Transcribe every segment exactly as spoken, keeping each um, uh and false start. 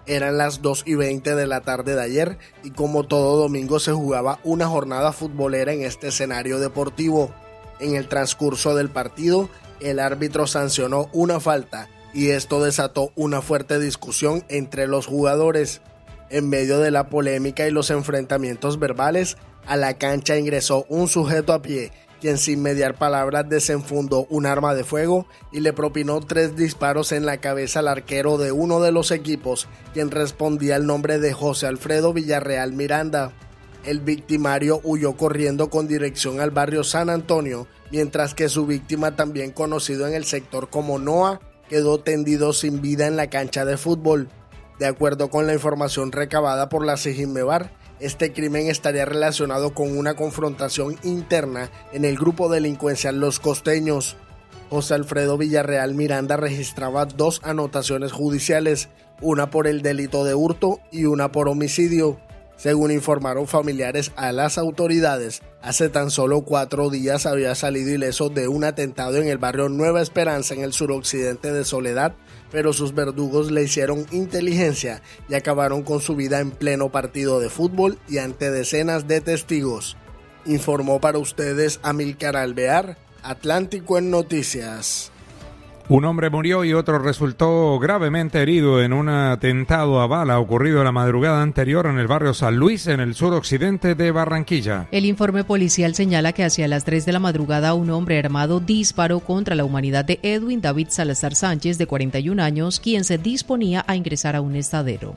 Eran las dos y veinte de la tarde de ayer y como todo domingo se jugaba una jornada futbolera en este escenario deportivo. En el transcurso del partido, el árbitro sancionó una falta y esto desató una fuerte discusión entre los jugadores. En medio de la polémica y los enfrentamientos verbales, a la cancha ingresó un sujeto a pie, quien sin mediar palabras desenfundó un arma de fuego y le propinó tres disparos en la cabeza al arquero de uno de los equipos, quien respondía al nombre de José Alfredo Villarreal Miranda. El victimario huyó corriendo con dirección al barrio San Antonio, mientras que su víctima, también conocido en el sector como Noah, quedó tendido sin vida en la cancha de fútbol. De acuerdo con la información recabada por la Sijinmebar, este crimen estaría relacionado con una confrontación interna en el grupo delincuencial Los Costeños. José Alfredo Villarreal Miranda registraba dos anotaciones judiciales, una por el delito de hurto y una por homicidio. Según informaron familiares a las autoridades, hace tan solo cuatro días había salido ileso de un atentado en el barrio Nueva Esperanza en el suroccidente de Soledad, pero sus verdugos le hicieron inteligencia y acabaron con su vida en pleno partido de fútbol y ante decenas de testigos. Informó para ustedes Amílcar Alvear, Atlántico en Noticias. Un hombre murió y otro resultó gravemente herido en un atentado a bala ocurrido la madrugada anterior en el barrio San Luis, en el suroccidente de Barranquilla. El informe policial señala que hacia las tres de la madrugada un hombre armado disparó contra la humanidad de Edwin David Salazar Sánchez, de cuarenta y un años, quien se disponía a ingresar a un estadero.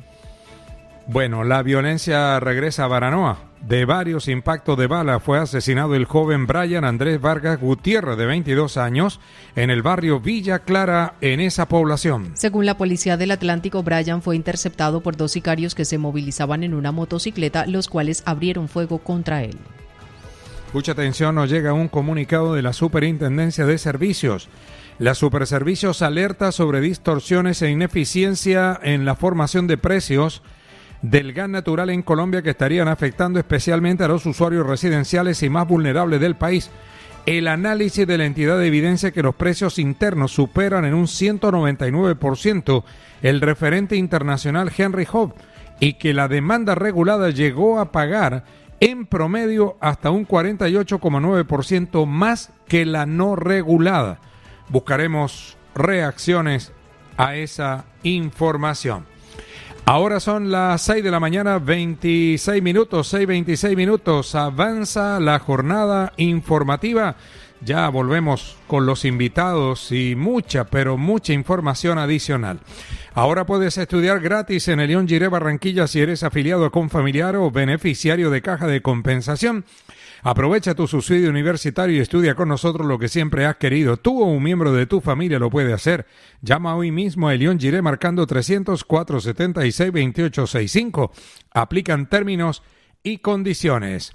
Bueno, la violencia regresa a Baranoa. De varios impactos de bala fue asesinado el joven Brian Andrés Vargas Gutiérrez, de veintidós años, en el barrio Villa Clara, en esa población. Según la Policía del Atlántico, Brian fue interceptado por dos sicarios que se movilizaban en una motocicleta, los cuales abrieron fuego contra él. Mucha atención, nos llega un comunicado de la Superintendencia de Servicios. La Superservicios alerta sobre distorsiones e ineficiencia en la formación de precios del gas natural en Colombia que estarían afectando especialmente a los usuarios residenciales y más vulnerables del país. El análisis de la entidad evidencia que los precios internos superan en un ciento noventa y nueve por ciento el referente internacional Henry Hub y que la demanda regulada llegó a pagar en promedio hasta un cuarenta y ocho coma nueve por ciento más que la no regulada. Buscaremos reacciones a esa información. Ahora son las seis de la mañana, veintiséis minutos, seis veintiséis minutos. Avanza la jornada informativa. Ya volvemos con los invitados y mucha, pero mucha información adicional. Ahora puedes estudiar gratis en el León Giré Barranquilla si eres afiliado a Confamiliar o beneficiario de Caja de Compensación. Aprovecha tu subsidio universitario y estudia con nosotros lo que siempre has querido. Tú o un miembro de tu familia lo puede hacer. Llama hoy mismo a León Giré marcando trescientos cuatro, setenta y seis, veintiocho sesenta y cinco. Aplican términos y condiciones.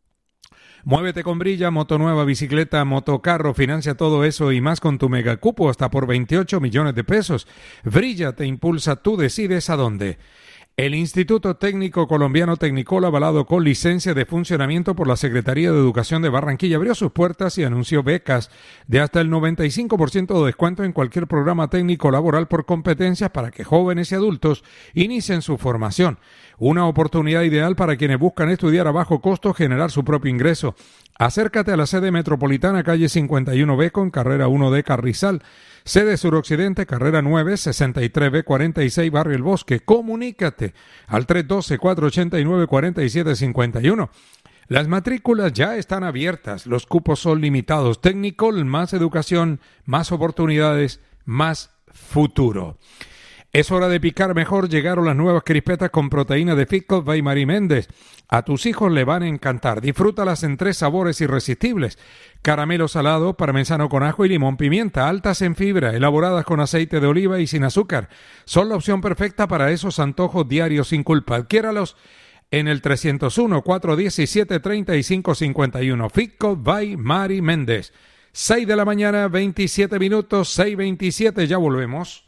Muévete con Brilla, moto nueva, bicicleta, motocarro, financia todo eso y más con tu megacupo hasta por veintiocho millones de pesos. Brilla te impulsa, tú decides a dónde. El Instituto Técnico Colombiano Tecnicola, avalado con licencia de funcionamiento por la Secretaría de Educación de Barranquilla, abrió sus puertas y anunció becas de hasta el noventa y cinco por ciento de descuento en cualquier programa técnico laboral por competencias para que jóvenes y adultos inicien su formación. Una oportunidad ideal para quienes buscan estudiar a bajo costo, generar su propio ingreso. Acércate a la sede metropolitana, calle cincuenta y uno B con carrera uno D Carrizal. Sede suroccidente, carrera nueve, sesenta y tres B cuarenta y seis, Barrio El Bosque. Comunícate al tres uno dos, cuatro ocho nueve, cuatro siete cinco uno. Las matrículas ya están abiertas, los cupos son limitados. Technicolor, más educación, más oportunidades, más futuro. Es hora de picar mejor. Llegaron las nuevas crispetas con proteína de Fitco by Mari Méndez. A tus hijos le van a encantar. Disfrútalas en tres sabores irresistibles: caramelo salado, parmesano con ajo y limón pimienta, altas en fibra, elaboradas con aceite de oliva y sin azúcar. Son la opción perfecta para esos antojos diarios sin culpa. Adquiéralos en el trescientos uno, cuatrocientos diecisiete, treinta y cinco cincuenta y uno. Fitco by Mari Méndez. seis de la mañana, veintisiete minutos, seis veintisiete, ya volvemos.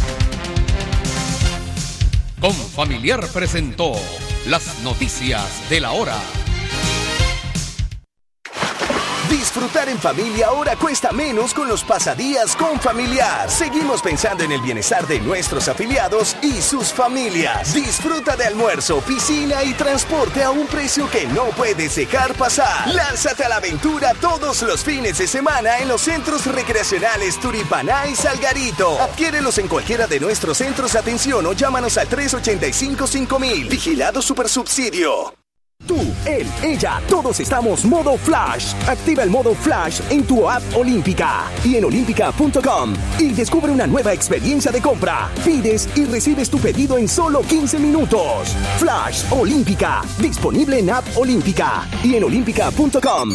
Confamiliar presentó las noticias de la hora. Disfrutar en familia ahora cuesta menos con los pasadías con Familiar. Seguimos pensando en el bienestar de nuestros afiliados y sus familias. Disfruta de almuerzo, piscina y transporte a un precio que no puedes dejar pasar. Lánzate a la aventura todos los fines de semana en los centros recreacionales Turipaná y Salgarito. Adquiérelos en cualquiera de nuestros centros de atención o llámanos al tres ochenta y cinco cinco mil. Vigilado Supersubsidio. Tú, él, ella, todos estamos modo Flash. Activa el modo Flash en tu app Olímpica y en olímpica punto com y descubre una nueva experiencia de compra. Pides y recibes tu pedido en solo quince minutos. Flash Olímpica, disponible en app Olímpica y en olímpica punto com.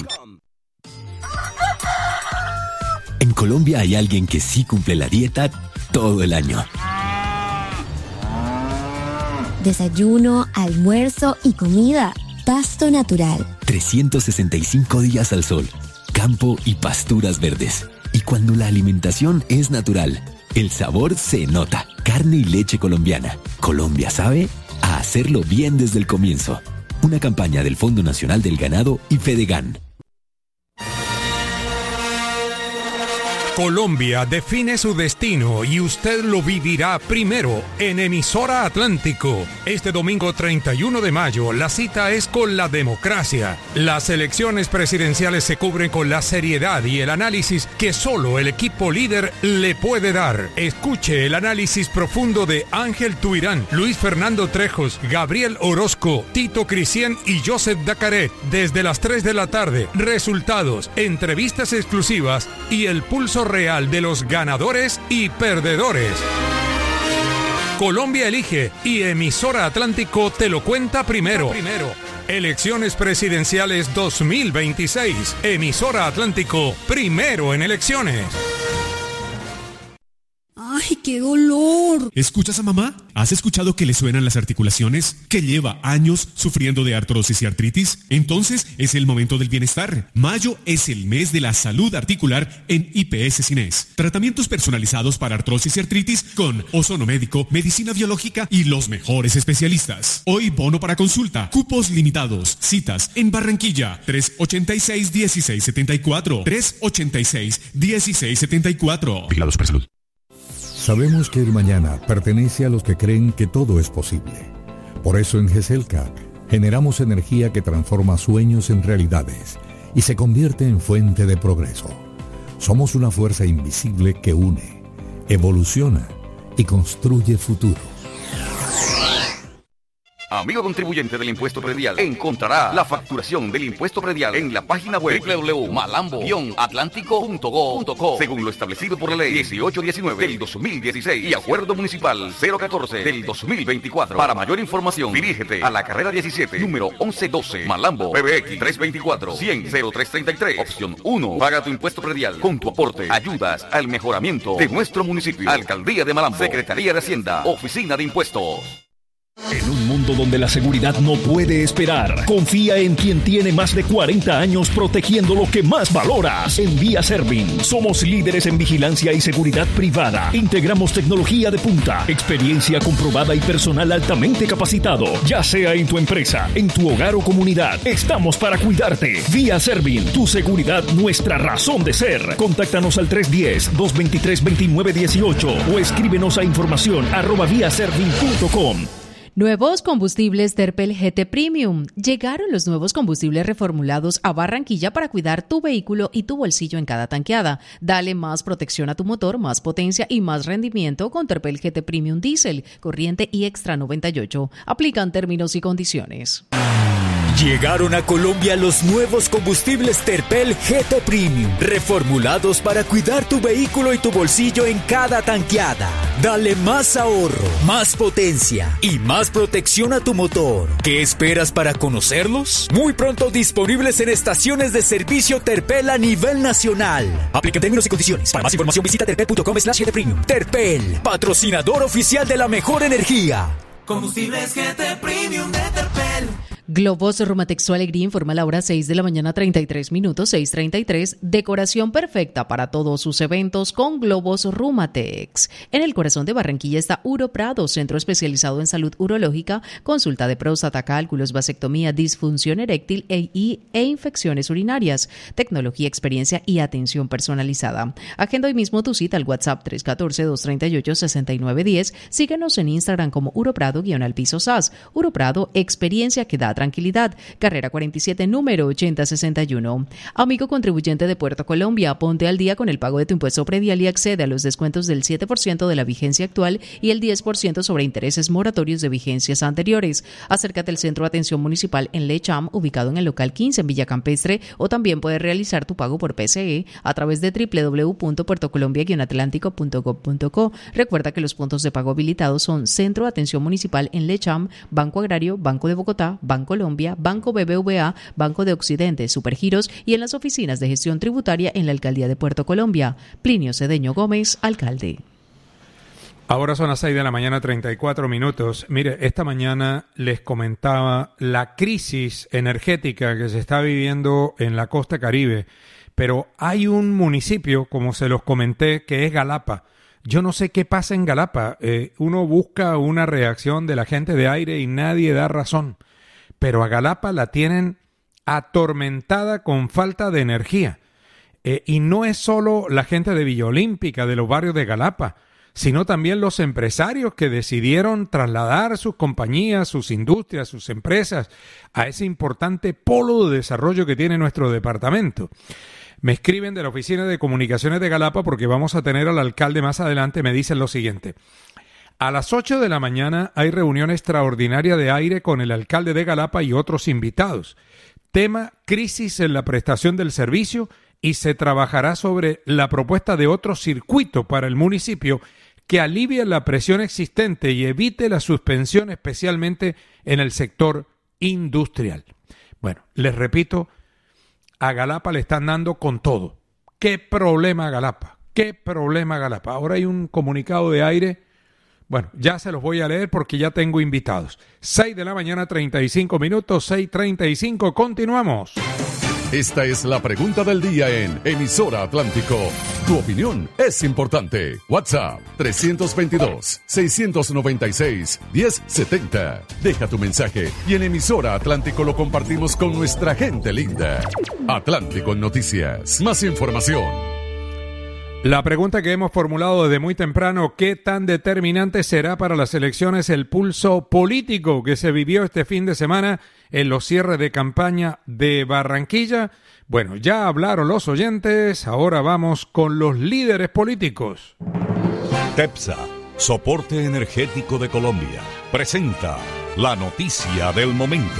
En Colombia hay alguien que sí cumple la dieta todo el año. Desayuno, almuerzo y comida. Pasto natural. trescientos sesenta y cinco días al sol, campo y pasturas verdes. Y cuando la alimentación es natural, el sabor se nota. Carne y leche colombiana. Colombia sabe a hacerlo bien desde el comienzo. Una campaña del Fondo Nacional del Ganado y Fedegan. Colombia define su destino y usted lo vivirá primero en Emisora Atlántico. Este domingo treinta y uno de mayo, la cita es con la democracia. Las elecciones presidenciales se cubren con la seriedad y el análisis que solo el equipo líder le puede dar. Escuche el análisis profundo de Ángel Tuirán, Luis Fernando Trejos, Gabriel Orozco, Tito Cristian y Joseph Dacaret desde las tres de la tarde. Resultados, entrevistas exclusivas y el pulso real de los ganadores y perdedores. Colombia elige y Emisora Atlántico te lo cuenta primero. primero. Elecciones presidenciales dos mil veintiséis. Emisora Atlántico, primero en elecciones. ¡Ay, qué dolor! ¿Escuchas a mamá? ¿Has escuchado que le suenan las articulaciones? ¿Que lleva años sufriendo de artrosis y artritis? Entonces es el momento del bienestar. Mayo es el mes de la salud articular en I P S Cines. Tratamientos personalizados para artrosis y artritis con ozono médico, medicina biológica y los mejores especialistas. Hoy bono para consulta, cupos limitados, citas en Barranquilla, tres ochenta y seis, dieciséis setenta y cuatro, tres ochenta y seis, dieciséis setenta y cuatro. Vigilado Supersalud. Sabemos que el mañana pertenece a los que creen que todo es posible. Por eso en GESELCA generamos energía que transforma sueños en realidades y se convierte en fuente de progreso. Somos una fuerza invisible que une, evoluciona y construye futuro. Amigo contribuyente del impuesto predial, encontrará la facturación del impuesto predial en la página web doble u doble u doble u punto malambo guion atlántico punto go punto co, según lo establecido por la ley dieciocho diecinueve del dos mil dieciséis y acuerdo municipal cero catorce del dos mil veinticuatro. Para mayor información, dirígete a la carrera diecisiete, número once doce, Malambo, P B X tres veinticuatro, cien, cero tres treinta y tres, opción uno. Paga tu impuesto predial. Con tu aporte ayudas al mejoramiento de nuestro municipio. Alcaldía de Malambo, Secretaría de Hacienda, Oficina de Impuestos. En un mundo donde la seguridad no puede esperar, confía en quien tiene más de cuarenta años protegiendo lo que más valoras. En Vía Servin somos líderes en vigilancia y seguridad privada. Integramos tecnología de punta, experiencia comprobada y personal altamente capacitado. Ya sea en tu empresa, en tu hogar o comunidad, estamos para cuidarte. Vía Servin, tu seguridad, nuestra razón de ser. Contáctanos al tres uno cero, dos dos tres, dos nueve uno ocho o escríbenos a información arroba viaservin punto com. Nuevos combustibles Terpel G T Premium. Llegaron los nuevos combustibles reformulados a Barranquilla para cuidar tu vehículo y tu bolsillo en cada tanqueada. Dale más protección a tu motor, más potencia y más rendimiento con Terpel G T Premium Diesel, corriente y extra noventa y ocho. Aplican términos y condiciones. Llegaron a Colombia los nuevos combustibles Terpel G T Premium, reformulados para cuidar tu vehículo y tu bolsillo en cada tanqueada. Dale más ahorro, más potencia y más protección a tu motor. ¿Qué esperas para conocerlos? Muy pronto disponibles en estaciones de servicio Terpel a nivel nacional. Aplica términos y condiciones. Para más información visita terpel punto com slash G T Premium. Terpel, patrocinador oficial de la mejor energía. Combustibles G T Premium de Terpel. Globos Rumatex Su Alegría informa a la hora seis de la mañana treinta y tres minutos, seis treinta y tres. Decoración perfecta para todos sus eventos con Globos Rumatex. En el corazón de Barranquilla está Uro Prado, centro especializado en salud urológica, consulta de próstata, cálculos, vasectomía, disfunción eréctil e, y, e infecciones urinarias, tecnología, experiencia y atención personalizada. Agenda hoy mismo tu cita al WhatsApp tres uno cuatro, dos tres ocho, seis nueve uno cero. Síguenos en Instagram como Uro Prado guión al piso S A S. Uro Prado, experiencia que da tranquilidad. Carrera cuarenta y siete, número ochenta sesenta y uno. Amigo contribuyente de Puerto Colombia, ponte al día con el pago de tu impuesto predial y accede a los descuentos del siete por ciento de la vigencia actual y el diez por ciento sobre intereses moratorios de vigencias anteriores. Acércate al Centro de Atención Municipal en Lecham, ubicado en el local quince en Villa Campestre, o también puedes realizar tu pago por P C E a través de doble u doble u doble u punto puerto colombia guion atlántico punto gob punto co. Recuerda que los puntos de pago habilitados son Centro de Atención Municipal en Lecham, Banco Agrario, Banco de Bogotá, Banco Colombia, Banco B B V A, Banco de Occidente, Supergiros y en las oficinas de gestión tributaria en la Alcaldía de Puerto Colombia. Plinio Cedeño Gómez, alcalde. Ahora son las seis de la mañana, treinta y cuatro minutos. Mire, esta mañana les comentaba la crisis energética que se está viviendo en la costa Caribe, pero hay un municipio, como se los comenté, que es Galapa. Yo no sé qué pasa en Galapa. Eh, uno busca una reacción de la gente de aire y nadie da razón. Pero a Galapa la tienen atormentada con falta de energía. Eh, y no es solo la gente de Villa Olímpica, de los barrios de Galapa, sino también los empresarios que decidieron trasladar sus compañías, sus industrias, sus empresas a ese importante polo de desarrollo que tiene nuestro departamento. Me escriben de la Oficina de Comunicaciones de Galapa porque vamos a tener al alcalde más adelante. Me dicen lo siguiente: a las ocho de la mañana hay reunión extraordinaria de aire con el alcalde de Galapa y otros invitados. Tema: crisis en la prestación del servicio, y se trabajará sobre la propuesta de otro circuito para el municipio que alivie la presión existente y evite la suspensión, especialmente en el sector industrial. Bueno, les repito, a Galapa le están dando con todo. ¿Qué problema Galapa? ¿Qué problema Galapa? Ahora hay un comunicado de aire. Bueno, ya se los voy a leer porque ya tengo invitados. seis de la mañana, treinta y cinco minutos, seis treinta y cinco, continuamos. Esta es la pregunta del día en Emisora Atlántico. Tu opinión es importante. WhatsApp tres dos dos, seis nueve seis, uno cero siete cero. Deja tu mensaje y en Emisora Atlántico lo compartimos con nuestra gente linda. Atlántico en Noticias. Más información. La pregunta que hemos formulado desde muy temprano: ¿qué tan determinante será para las elecciones el pulso político que se vivió este fin de semana en los cierres de campaña de Barranquilla? Bueno, ya hablaron los oyentes, ahora vamos con los líderes políticos. TEPSA, Soporte Energético de Colombia, presenta la noticia del momento.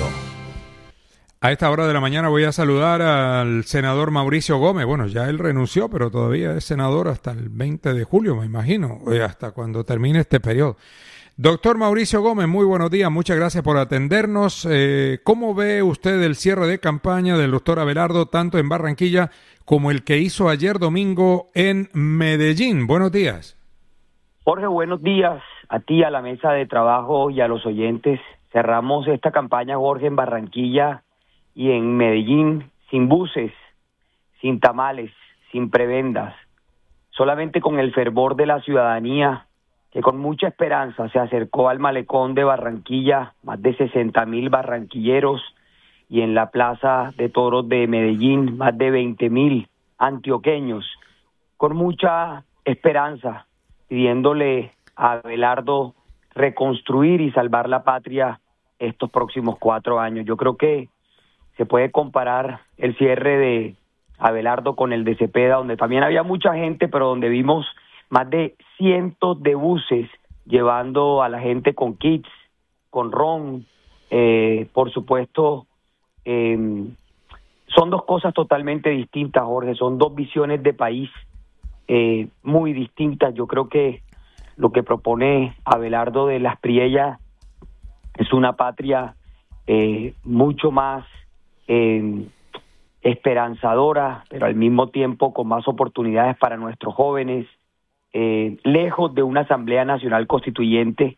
A esta hora de la mañana voy a saludar al senador Mauricio Gómez. Bueno, ya él renunció, pero todavía es senador hasta el veinte de julio, me imagino, hasta cuando termine este periodo. Doctor Mauricio Gómez, muy buenos días, muchas gracias por atendernos. Eh, ¿Cómo ve usted el cierre de campaña del doctor Abelardo, tanto en Barranquilla como el que hizo ayer domingo en Medellín? Buenos días. Jorge, buenos días a ti, a la mesa de trabajo y a los oyentes. Cerramos esta campaña, Jorge, en Barranquilla y en Medellín, sin buses, sin tamales, sin prebendas, solamente con el fervor de la ciudadanía, que con mucha esperanza se acercó al malecón de Barranquilla, más de sesenta mil barranquilleros, y en la Plaza de Toros de Medellín, más de veinte mil antioqueños, con mucha esperanza, pidiéndole a Abelardo reconstruir y salvar la patria estos próximos cuatro años. Yo creo que se puede comparar el cierre de Abelardo con el de Cepeda, donde también había mucha gente, pero donde vimos más de cientos de buses llevando a la gente con kits, con ron, eh, por supuesto. Eh, son dos cosas totalmente distintas, Jorge, son dos visiones de país eh, muy distintas. Yo creo que lo que propone Abelardo de Las Priellas es una patria eh, mucho más eh, esperanzadora, pero al mismo tiempo con más oportunidades para nuestros jóvenes, eh, lejos de una Asamblea Nacional Constituyente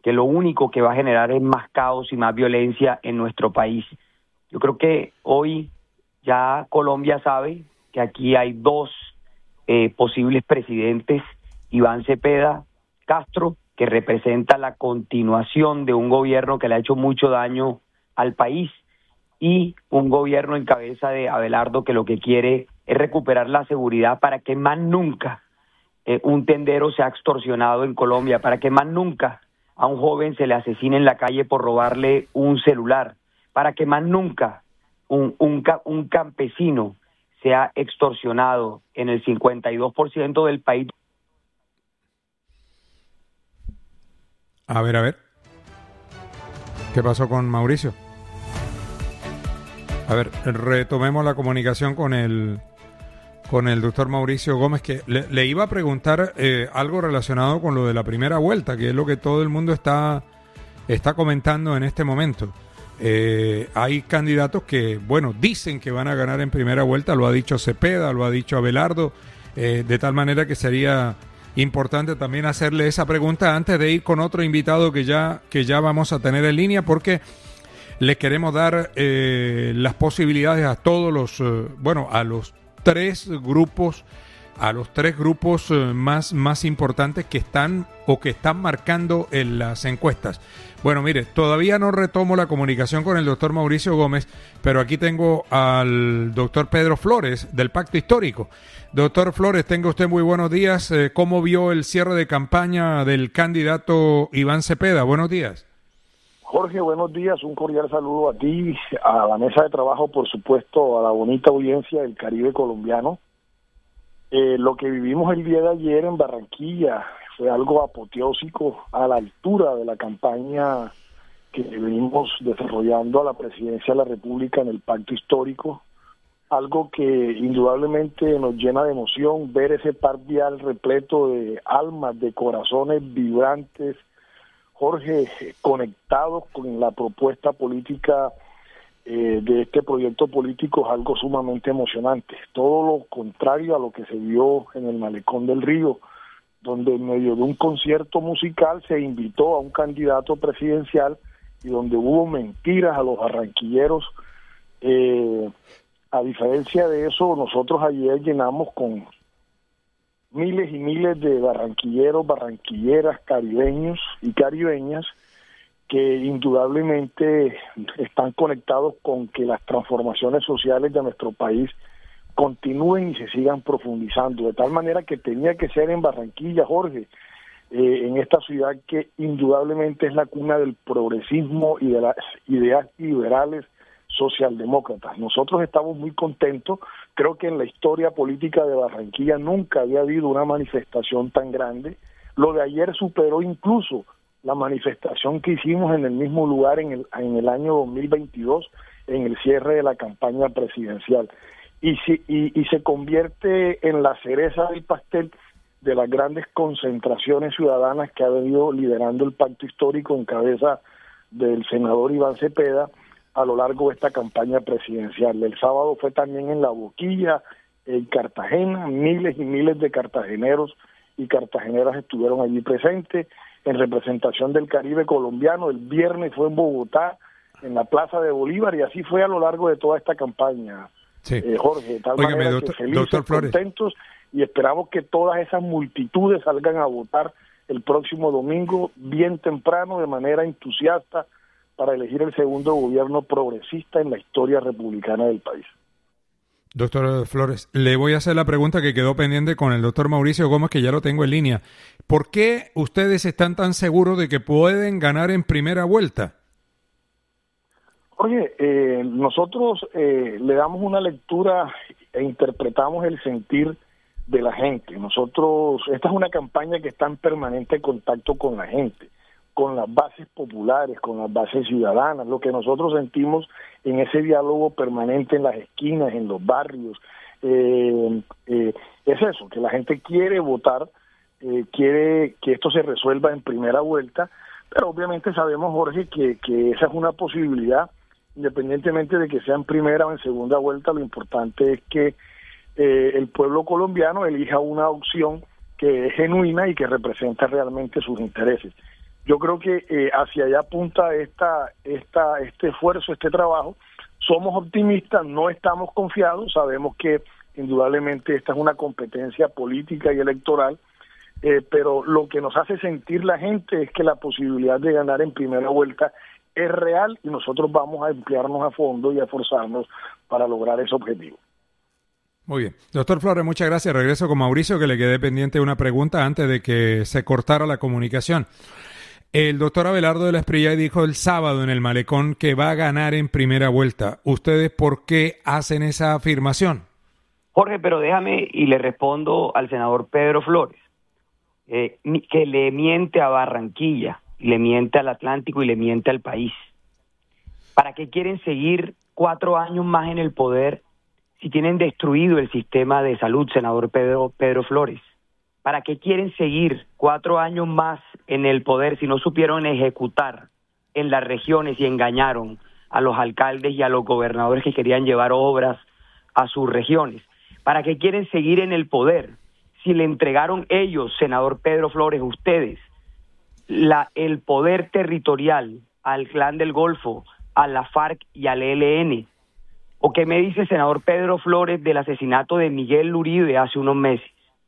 que lo único que va a generar es más caos y más violencia en nuestro país. Yo creo que hoy ya Colombia sabe que aquí hay dos eh, posibles presidentes, Iván Cepeda Castro, que representa la continuación de un gobierno que le ha hecho mucho daño al país, y un gobierno en cabeza de Abelardo que lo que quiere es recuperar la seguridad para que más nunca eh, un tendero sea extorsionado en Colombia, para que más nunca a un joven se le asesine en la calle por robarle un celular, para que más nunca un, un, un campesino sea extorsionado en el cincuenta y dos por ciento del país. A ver, a ver. ¿Qué pasó con Mauricio? A ver, retomemos la comunicación con el con el doctor Mauricio Gómez, que le, le iba a preguntar eh, algo relacionado con lo de la primera vuelta, que es lo que todo el mundo está, está comentando en este momento. Eh, hay candidatos que, bueno, dicen que van a ganar en primera vuelta, lo ha dicho Cepeda, lo ha dicho Abelardo, eh, de tal manera que sería importante también hacerle esa pregunta antes de ir con otro invitado que ya, que ya vamos a tener en línea, porque le queremos dar eh, las posibilidades a todos los, eh, bueno, a los tres grupos, a los tres grupos eh, más, más importantes que están o que están marcando en las encuestas. Bueno, mire, todavía no retomo la comunicación con el doctor Mauricio Gómez, pero aquí tengo al doctor Pedro Flores del Pacto Histórico. Doctor Flores, tenga usted muy buenos días. Eh, ¿Cómo vio el cierre de campaña del candidato Iván Cepeda? Buenos días. Jorge, buenos días, un cordial saludo a ti, a la mesa de trabajo, por supuesto, a la bonita audiencia del Caribe colombiano. Eh, lo que vivimos el día de ayer en Barranquilla fue algo apoteósico, a la altura de la campaña que venimos desarrollando a la presidencia de la República en el Pacto Histórico, algo que indudablemente nos llena de emoción, ver ese par vial repleto de almas, de corazones vibrantes, Jorge, conectados con la propuesta política eh, de este proyecto político, es algo sumamente emocionante. Todo lo contrario a lo que se vio en el Malecón del Río, donde en medio de un concierto musical se invitó a un candidato presidencial y donde hubo mentiras a los barranquilleros. Eh, a diferencia de eso, nosotros ayer llenamos con miles y miles de barranquilleros, barranquilleras, caribeños y caribeñas que indudablemente están conectados con que las transformaciones sociales de nuestro país continúen y se sigan profundizando, de tal manera que tenía que ser en Barranquilla, Jorge, eh, en esta ciudad que indudablemente es la cuna del progresismo y de las ideas liberales socialdemócratas. Nosotros estamos muy contentos, creo que en la historia política de Barranquilla nunca había habido una manifestación tan grande. Lo de ayer superó incluso la manifestación que hicimos en el mismo lugar en el, en el año dos mil veintidós, en el cierre de la campaña presidencial. Y, si, y, y se convierte en la cereza del pastel de las grandes concentraciones ciudadanas que ha venido liderando el Pacto Histórico en cabeza del senador Iván Cepeda a lo largo de esta campaña presidencial. El sábado fue también en La Boquilla, en Cartagena, miles y miles de cartageneros y cartageneras estuvieron allí presentes en representación del Caribe colombiano. El viernes fue en Bogotá, en la Plaza de Bolívar, y así fue a lo largo de toda esta campaña, sí. eh, Jorge, de tal Óigame, manera doctor, que felices, doctor Flores, contentos, y esperamos que todas esas multitudes salgan a votar el próximo domingo bien temprano, de manera entusiasta, para elegir el segundo gobierno progresista en la historia republicana del país. Doctor Flores, le voy a hacer la pregunta que quedó pendiente con el doctor Mauricio Gómez, que ya lo tengo en línea. ¿Por qué ustedes están tan seguros de que pueden ganar en primera vuelta? Oye, eh, nosotros eh, le damos una lectura e interpretamos el sentir de la gente. Nosotros, esta es una campaña que está en permanente contacto con la gente, con las bases populares, con las bases ciudadanas, lo que nosotros sentimos en ese diálogo permanente en las esquinas, en los barrios, eh, eh, es eso, que la gente quiere votar, eh, quiere que esto se resuelva en primera vuelta, pero obviamente sabemos, Jorge, que, que esa es una posibilidad, independientemente de que sea en primera o en segunda vuelta. Lo importante es que eh, el pueblo colombiano elija una opción que es genuina y que representa realmente sus intereses. Yo creo que eh, hacia allá apunta esta, esta, este esfuerzo, este trabajo. Somos optimistas, no estamos confiados, sabemos que indudablemente esta es una competencia política y electoral, eh, pero lo que nos hace sentir la gente es que la posibilidad de ganar en primera vuelta es real y nosotros vamos a emplearnos a fondo y a esforzarnos para lograr ese objetivo. Muy bien. Doctor Flores, muchas gracias. Regreso con Mauricio, que le quedé pendiente una pregunta antes de que se cortara la comunicación. El doctor Abelardo de la Espriella dijo el sábado en el Malecón que va a ganar en primera vuelta. ¿Ustedes por qué hacen esa afirmación? Jorge, pero déjame y le respondo al senador Pedro Flores, eh, que le miente a Barranquilla, le miente al Atlántico y le miente al país. ¿Para qué quieren seguir cuatro años más en el poder si tienen destruido el sistema de salud, senador Pedro, Pedro Flores? ¿Para qué quieren seguir cuatro años más en el poder si no supieron ejecutar en las regiones y engañaron a los alcaldes y a los gobernadores que querían llevar obras a sus regiones? ¿Para qué quieren seguir en el poder si le entregaron ellos, senador Pedro Flores, ustedes, la, el poder territorial al Clan del Golfo, a la FARC y al E L N? ¿O qué me dice, senador Pedro Flores, del asesinato de Miguel Uribe hace unos meses?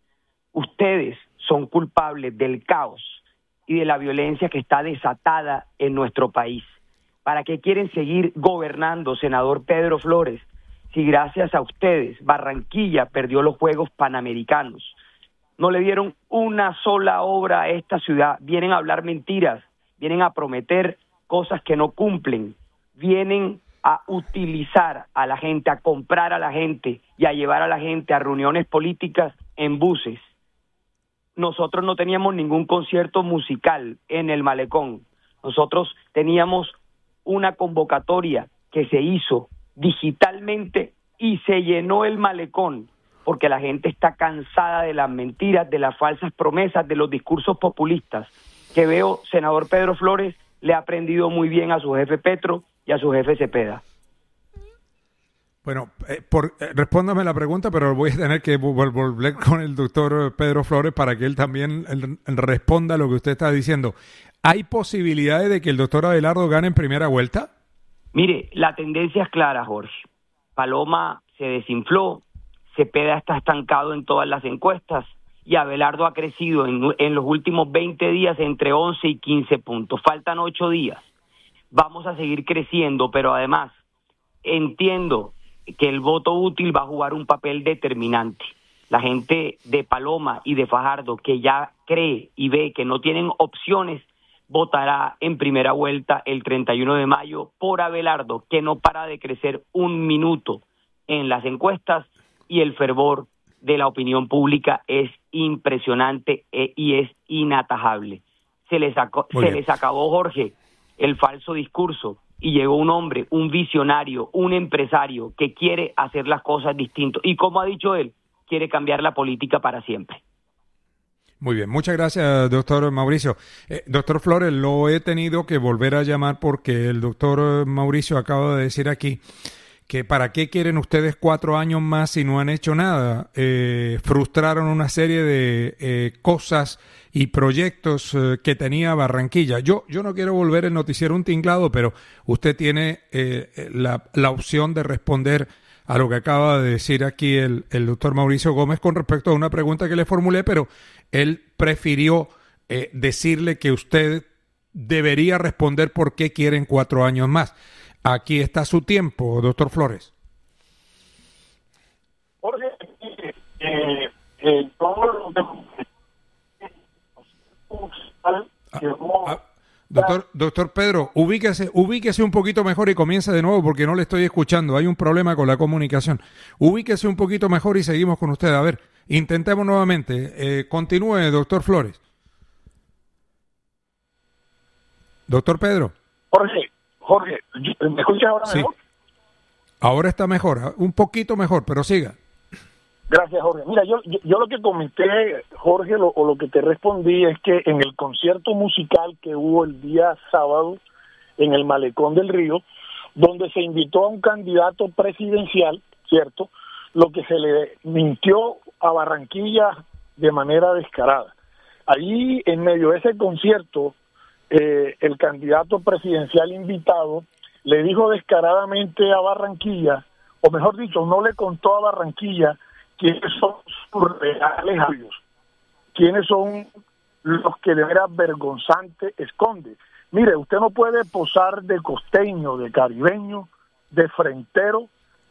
Ustedes son culpables del caos y de la violencia que está desatada en nuestro país. ¿Para qué quieren seguir gobernando, senador Pedro Flores, si gracias a ustedes Barranquilla perdió los Juegos Panamericanos? No le dieron una sola obra a esta ciudad. Vienen a hablar mentiras, vienen a prometer cosas que no cumplen, vienen a utilizar a la gente, a comprar a la gente y a llevar a la gente a reuniones políticas en buses. Nosotros no teníamos ningún concierto musical en el Malecón. Nosotros teníamos una convocatoria que se hizo digitalmente y se llenó el Malecón, porque la gente está cansada de las mentiras, de las falsas promesas, de los discursos populistas, que veo, senador Pedro Flores, le ha aprendido muy bien a su jefe Petro y a su jefe Cepeda. Bueno, eh, por, eh, respóndame la pregunta, pero voy a tener que volver con el doctor Pedro Flores para que él también él, él responda a lo que usted está diciendo. ¿Hay posibilidades de que el doctor Abelardo gane en primera vuelta? Mire, la tendencia es clara, Jorge. Paloma se desinfló, Cepeda está estancado en todas las encuestas y Abelardo ha crecido en, en los últimos veinte días entre once y quince puntos. Faltan ocho días. Vamos a seguir creciendo, pero además entiendo que el voto útil va a jugar un papel determinante. La gente de Paloma y de Fajardo, que ya cree y ve que no tienen opciones, votará en primera vuelta el treinta y uno de mayo por Abelardo, que no para de crecer un minuto en las encuestas, y el fervor de la opinión pública es impresionante e, y es inatajable. Se les, sacó, se les acabó, Jorge, el falso discurso, y llegó un hombre, un visionario, un empresario que quiere hacer las cosas distintas. Y como ha dicho él, quiere cambiar la política para siempre. Muy bien, muchas gracias, doctor Mauricio. Eh, doctor Flores, lo he tenido que volver a llamar porque el doctor Mauricio acaba de decir aquí que para qué quieren ustedes cuatro años más si no han hecho nada. Eh, frustraron una serie de eh, cosas y proyectos eh, que tenía Barranquilla. Yo yo no quiero volver el noticiero un tinglado, pero usted tiene eh, la, la opción de responder a lo que acaba de decir aquí el, el doctor Mauricio Gómez con respecto a una pregunta que le formulé, pero él prefirió eh, decirle que usted debería responder por qué quieren cuatro años más. Aquí está su tiempo, doctor Flores. Jorge, eh, eh, todo lo que... Ah, ah, doctor, doctor Pedro, ubíquese, ubíquese un poquito mejor y comienza de nuevo porque no le estoy escuchando. Hay un problema con la comunicación. Ubíquese un poquito mejor y seguimos con usted. A ver, intentemos nuevamente. Eh, continúe, doctor Flores. Doctor Pedro. Jorge, Jorge, ¿me escuchas ahora sí. mejor? Ahora está mejor, un poquito mejor, pero siga. Gracias, Jorge. Mira, yo, yo, yo lo que comenté, Jorge, lo, o lo que te respondí es que en el concierto musical que hubo el día sábado en el Malecón del Río, donde se invitó a un candidato presidencial, ¿cierto?, lo que se le mintió a Barranquilla de manera descarada. Allí, en medio de ese concierto, eh, el candidato presidencial invitado le dijo descaradamente a Barranquilla, o mejor dicho, no le contó a Barranquilla quiénes son sus reales amigos, quiénes son los que de manera vergonzante esconde. Mire, usted no puede posar de costeño, de caribeño, de frentero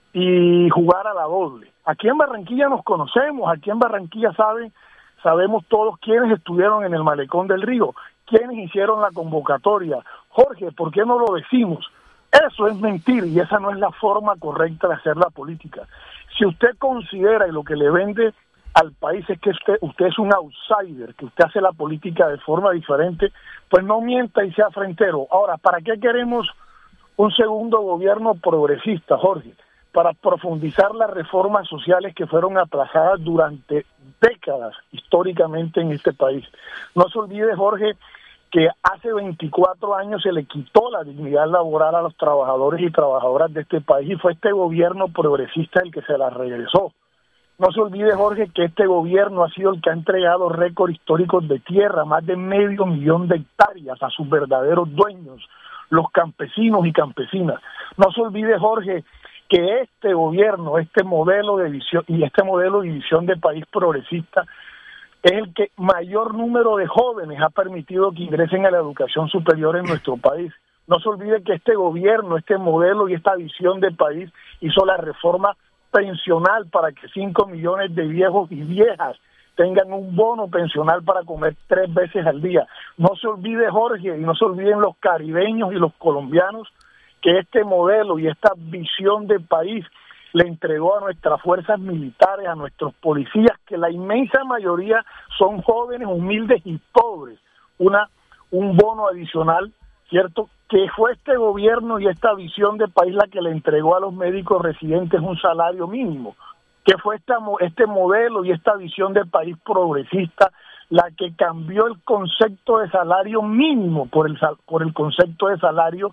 y jugar a la doble. Aquí en Barranquilla nos conocemos, aquí en Barranquilla saben, sabemos todos quiénes estuvieron en el Malecón del Río, quiénes hicieron la convocatoria. Jorge, ¿por qué no lo decimos? Eso es mentir y esa no es la forma correcta de hacer la política. Si usted considera y lo que le vende al país es que usted, usted es un outsider, que usted hace la política de forma diferente, pues no mienta y sea frentero. Ahora, ¿para qué queremos un segundo gobierno progresista, Jorge? Para profundizar las reformas sociales que fueron aplazadas durante décadas históricamente en este país. No se olvide, Jorge, que hace veinticuatro años se le quitó la dignidad laboral a los trabajadores y trabajadoras de este país y fue este gobierno progresista el que se la regresó. No se olvide, Jorge, que este gobierno ha sido el que ha entregado récords históricos de tierra, más de medio millón de hectáreas a sus verdaderos dueños, los campesinos y campesinas. No se olvide, Jorge, que este gobierno, este modelo de visión y este modelo de visión de país progresista es el que mayor número de jóvenes ha permitido que ingresen a la educación superior en nuestro país. No se olvide que este gobierno, este modelo y esta visión de país hizo la reforma pensional para que cinco millones de viejos y viejas tengan un bono pensional para comer tres veces al día. No se olvide, Jorge, y no se olviden los caribeños y los colombianos, que este modelo y esta visión de país le entregó a nuestras fuerzas militares, a nuestros policías, que la inmensa mayoría son jóvenes, humildes y pobres, una un bono adicional, ¿cierto?, que fue este gobierno y esta visión de país la que le entregó a los médicos residentes un salario mínimo, que fue esta, este modelo y esta visión de país progresista la que cambió el concepto de salario mínimo por el, por el concepto de salario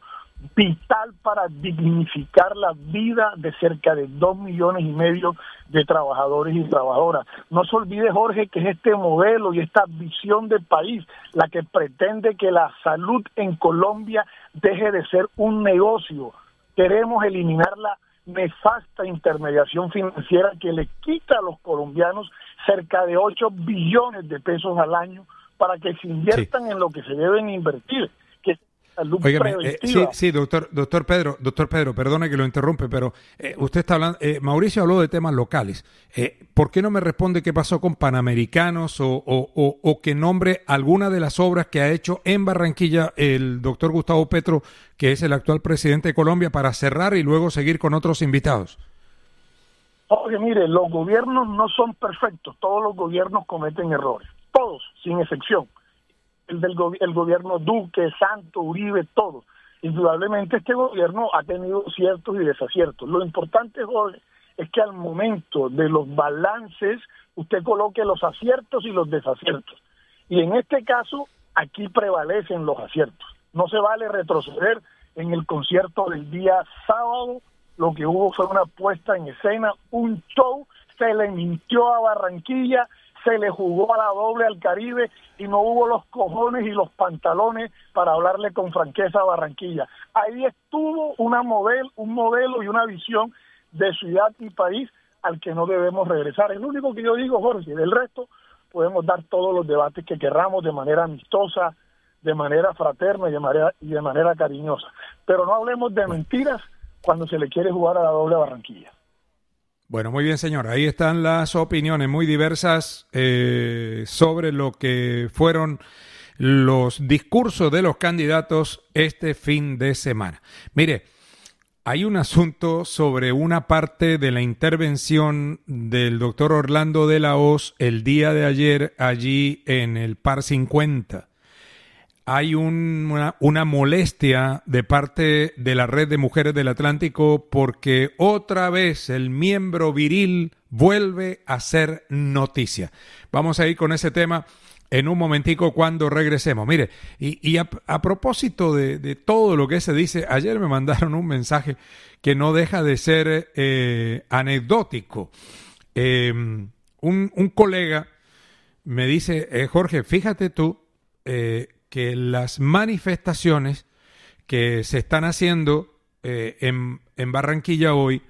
vital para dignificar la vida de cerca de dos millones y medio de trabajadores y trabajadoras. No se olvide, Jorge, que es este modelo y esta visión de país la que pretende que la salud en Colombia deje de ser un negocio. Queremos eliminar la nefasta intermediación financiera que le quita a los colombianos cerca de ocho billones de pesos al año para que se inviertan sí. en lo que se deben invertir. Óigame, eh, sí, sí, doctor, doctor Pedro, doctor Pedro, perdone que lo interrumpe, pero eh, usted está hablando, eh, Mauricio habló de temas locales. Eh, ¿Por qué no me responde qué pasó con Panamericanos o, o, o, o que nombre alguna de las obras que ha hecho en Barranquilla el doctor Gustavo Petro, que es el actual presidente de Colombia, para cerrar y luego seguir con otros invitados? Oye, mire, los gobiernos no son perfectos, todos los gobiernos cometen errores, todos, sin excepción. El del go- el gobierno Duque, Santos, Uribe, todos. Indudablemente este gobierno ha tenido ciertos y desaciertos. Lo importante, Jorge, es que al momento de los balances usted coloque los aciertos y los desaciertos. Y en este caso, aquí prevalecen los aciertos. No se vale retroceder. En el concierto del día sábado, lo que hubo fue una puesta en escena, un show, se le mintió a Barranquilla, se le jugó a la doble al Caribe y no hubo los cojones y los pantalones para hablarle con franqueza a Barranquilla. Ahí estuvo una model, un modelo y una visión de ciudad y país al que no debemos regresar. Es lo único que yo digo, Jorge. Del resto podemos dar todos los debates que querramos de manera amistosa, de manera fraterna y de manera, y de manera cariñosa. Pero no hablemos de mentiras cuando se le quiere jugar a la doble a Barranquilla. Bueno, muy bien, señor. Ahí están las opiniones muy diversas eh, sobre lo que fueron los discursos de los candidatos este fin de semana. Mire, hay un asunto sobre una parte de la intervención del doctor Orlando de la Hoz el día de ayer allí en el Par cincuenta. Hay un, una, una molestia de parte de la Red de Mujeres del Atlántico porque otra vez el miembro viril vuelve a ser noticia. Vamos a ir con ese tema en un momentico cuando regresemos. Mire, y, y a, a propósito de, de todo lo que se dice, ayer me mandaron un mensaje que no deja de ser eh, anecdótico. Eh, un, un colega me dice, eh, Jorge, fíjate tú, eh, que las manifestaciones que se están haciendo eh, en, en Barranquilla hoy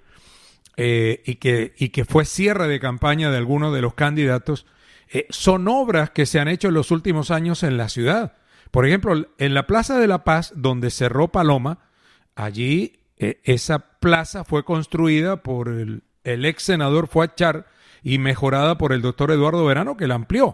eh, y, que, y que fue cierre de campaña de algunos de los candidatos, eh, son obras que se han hecho en los últimos años en la ciudad. Por ejemplo, en la Plaza de la Paz, donde cerró Paloma, allí eh, esa plaza fue construida por el, el ex senador Fuad Char y mejorada por el doctor Eduardo Verano, que la amplió.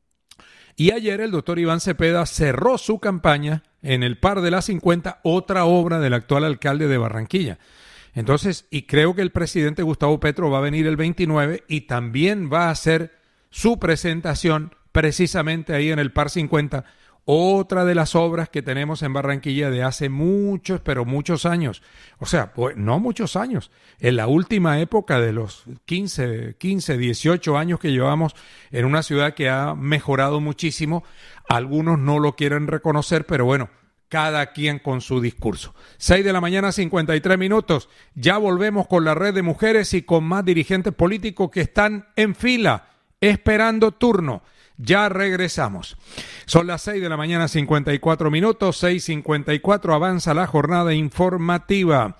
Y ayer el doctor Iván Cepeda cerró su campaña en el Par de la cincuenta, otra obra del actual alcalde de Barranquilla. Entonces, y creo que el presidente Gustavo Petro va a venir el veintinueve y también va a hacer su presentación precisamente ahí en el Par cincuenta, otra de las obras que tenemos en Barranquilla de hace muchos, pero muchos años. O sea, pues no muchos años. En la última época de los quince, quince, dieciocho años que llevamos en una ciudad que ha mejorado muchísimo. Algunos no lo quieren reconocer, pero bueno, cada quien con su discurso. seis de la mañana, cincuenta y tres minutos. Ya volvemos con la red de mujeres y con más dirigentes políticos que están en fila, esperando turno. Ya regresamos. Son las seis de la mañana, cincuenta y cuatro minutos, seis cincuenta y cuatro, avanza la jornada informativa.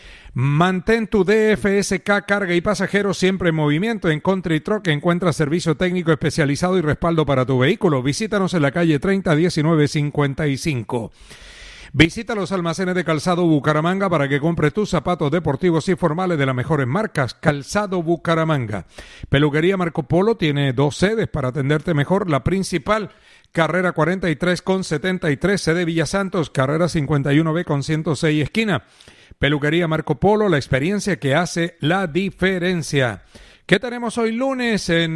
Mantén tu D F S K Carga y Pasajeros siempre en movimiento. En Country Truck encuentras servicio técnico especializado y respaldo para tu vehículo. Visítanos en la calle treinta, diecinueve cincuenta y cinco. Visita los almacenes de Calzado Bucaramanga para que compres tus zapatos deportivos y formales de las mejores marcas. Calzado Bucaramanga. Peluquería Marco Polo tiene dos sedes para atenderte mejor. La principal, carrera cuarenta y tres con setenta y tres, sede Villa Santos, carrera cincuenta y uno B con ciento seis, esquina. Peluquería Marco Polo, la experiencia que hace la diferencia. ¿Qué tenemos hoy lunes en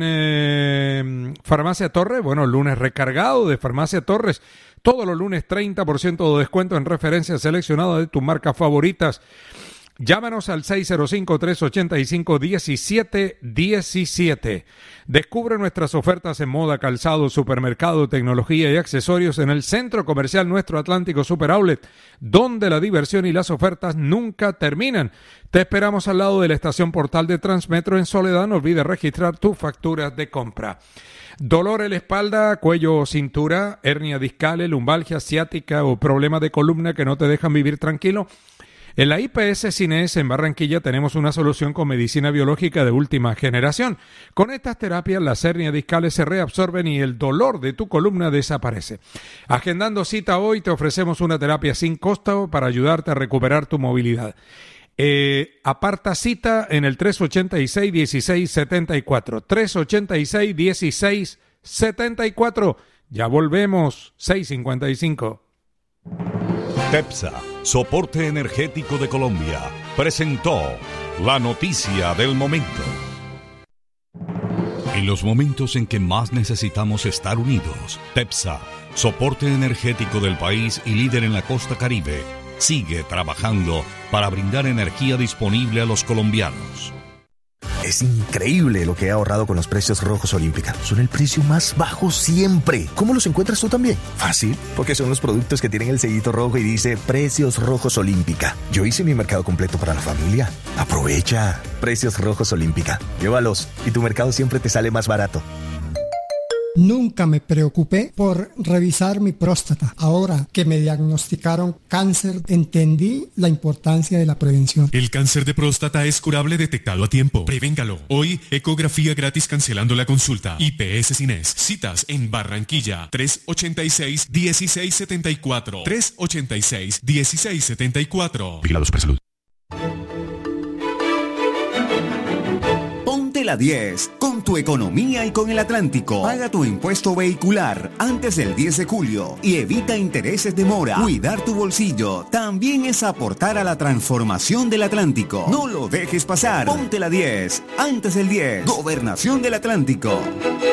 eh, Farmacia Torres? Bueno, lunes recargado de Farmacia Torres. Todos los lunes treinta por ciento de descuento en referencias seleccionadas de tus marcas favoritas. Llámanos al seis cero cinco, tres ocho cinco, uno siete uno siete. Descubre nuestras ofertas en moda, calzado, supermercado, tecnología y accesorios en el Centro Comercial Nuestro Atlántico Super Outlet, donde la diversión y las ofertas nunca terminan. Te esperamos al lado de la estación Portal de Transmetro en Soledad. No olvides registrar tus facturas de compra. Dolor en la espalda, cuello o cintura, hernia discal, lumbalgia ciática o problemas de columna que no te dejan vivir tranquilo. En la I P S Cines en Barranquilla tenemos una solución con medicina biológica de última generación. Con estas terapias las hernias discales se reabsorben y el dolor de tu columna desaparece. Agendando cita hoy te ofrecemos una terapia sin costo para ayudarte a recuperar tu movilidad. Eh, aparta cita en el tres ocho seis, uno seis siete cuatro. tres ocho seis, uno seis siete cuatro. Ya volvemos, seis cincuenta y cinco. TEPSA, Soporte Energético de Colombia, presentó la noticia del momento. En los momentos en que más necesitamos estar unidos, TEPSA, Soporte Energético del país y líder en la costa Caribe, sigue trabajando para brindar energía disponible a los colombianos. Es increíble lo que he ahorrado con los precios rojos Olímpica. Son el precio más bajo siempre. ¿Cómo los encuentras tú también? Fácil, porque son los productos que tienen el sellito rojo y dice Precios Rojos Olímpica. Yo hice mi mercado completo para la familia. Aprovecha. Precios Rojos Olímpica. Llévalos y tu mercado siempre te sale más barato. Nunca me preocupé por revisar mi próstata. Ahora que me diagnosticaron cáncer, entendí la importancia de la prevención. El cáncer de próstata es curable detectado a tiempo. Prevéngalo. Hoy, ecografía gratis cancelando la consulta. I P S Cines. Citas en Barranquilla. tres ocho seis, uno seis siete cuatro. tres ocho seis, uno seis siete cuatro. Vigilados por salud. Ponte la diez con tu economía y con el Atlántico. Paga tu impuesto vehicular antes del diez de julio y evita intereses de mora. Cuidar tu bolsillo también es aportar a la transformación del Atlántico. No lo dejes pasar. Ponte la diez antes del diez. Gobernación del Atlántico.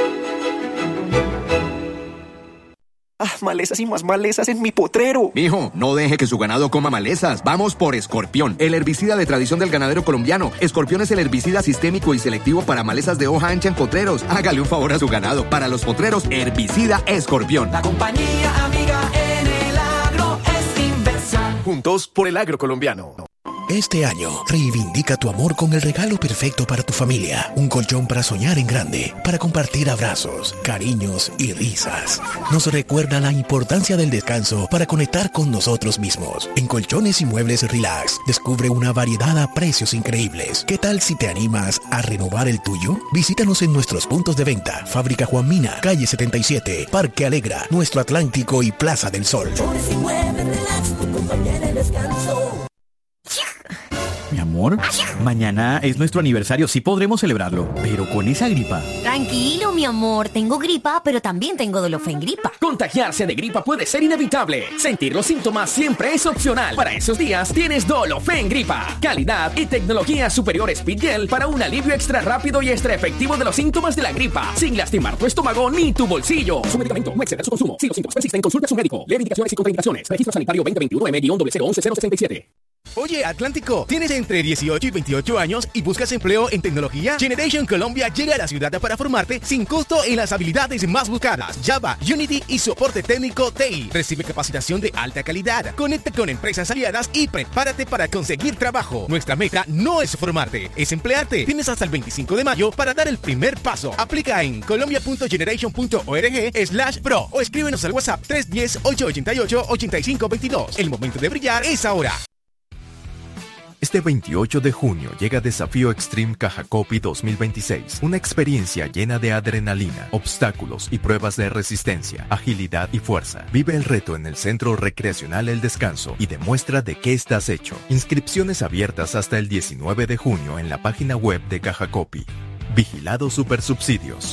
Ah, malezas y más malezas en mi potrero. Mijo, no deje que su ganado coma malezas. Vamos por Escorpión, el herbicida de tradición del ganadero colombiano. Escorpión es el herbicida sistémico y selectivo para malezas de hoja ancha en potreros. Hágale un favor a su ganado. Para los potreros, herbicida Escorpión. La compañía amiga en el agro es Inversa. Juntos por el agro colombiano. Este año, reivindica tu amor con el regalo perfecto para tu familia. Un colchón para soñar en grande, para compartir abrazos, cariños y risas. Nos recuerda la importancia del descanso para conectar con nosotros mismos. En Colchones y Muebles Relax, descubre una variedad a precios increíbles. ¿Qué tal si te animas a renovar el tuyo? Visítanos en nuestros puntos de venta. Fábrica Juan Mina, calle setenta y siete, Parque Alegra, Nuestro Atlántico y Plaza del Sol. Colchones y Muebles Relax, tu compañía de descanso. Mi amor, mañana es nuestro aniversario, sí podremos celebrarlo, pero con esa gripa. Tranquilo, mi amor, tengo gripa, pero también tengo Dolofen Gripa. Contagiarse de gripa puede ser inevitable. Sentir los síntomas siempre es opcional. Para esos días tienes Dolofen Gripa. Calidad y tecnología superior Speed Gel para un alivio extra rápido y extra efectivo de los síntomas de la gripa, sin lastimar tu estómago ni tu bolsillo. Su medicamento no excede su consumo. Si los síntomas persisten, consulte a su médico. Lee indicaciones y contraindicaciones. Registro sanitario veinte veintiuno M cero cero once cero sesenta y siete. Oye, Atlántico, ¿tienes entre dieciocho y veintiocho años y buscas empleo en tecnología? Generation Colombia llega a la ciudad para formarte sin costo en las habilidades más buscadas: Java, Unity y soporte técnico T I. Recibe capacitación de alta calidad. Conecta con empresas aliadas y prepárate para conseguir trabajo. Nuestra meta no es formarte, es emplearte. Tienes hasta el veinticinco de mayo para dar el primer paso. Aplica en colombia.generation.org slash pro o escríbenos al WhatsApp tres uno cero, ocho ocho ocho, ocho cinco dos dos. El momento de brillar es ahora. Este veintiocho de junio llega Desafío Extreme Cajacopi dos mil veintiséis, una experiencia llena de adrenalina, obstáculos y pruebas de resistencia, agilidad y fuerza. Vive el reto en el Centro Recreacional El Descanso y demuestra de qué estás hecho. Inscripciones abiertas hasta el diecinueve de junio en la página web de Cajacopi. Vigilado Supersubsidios.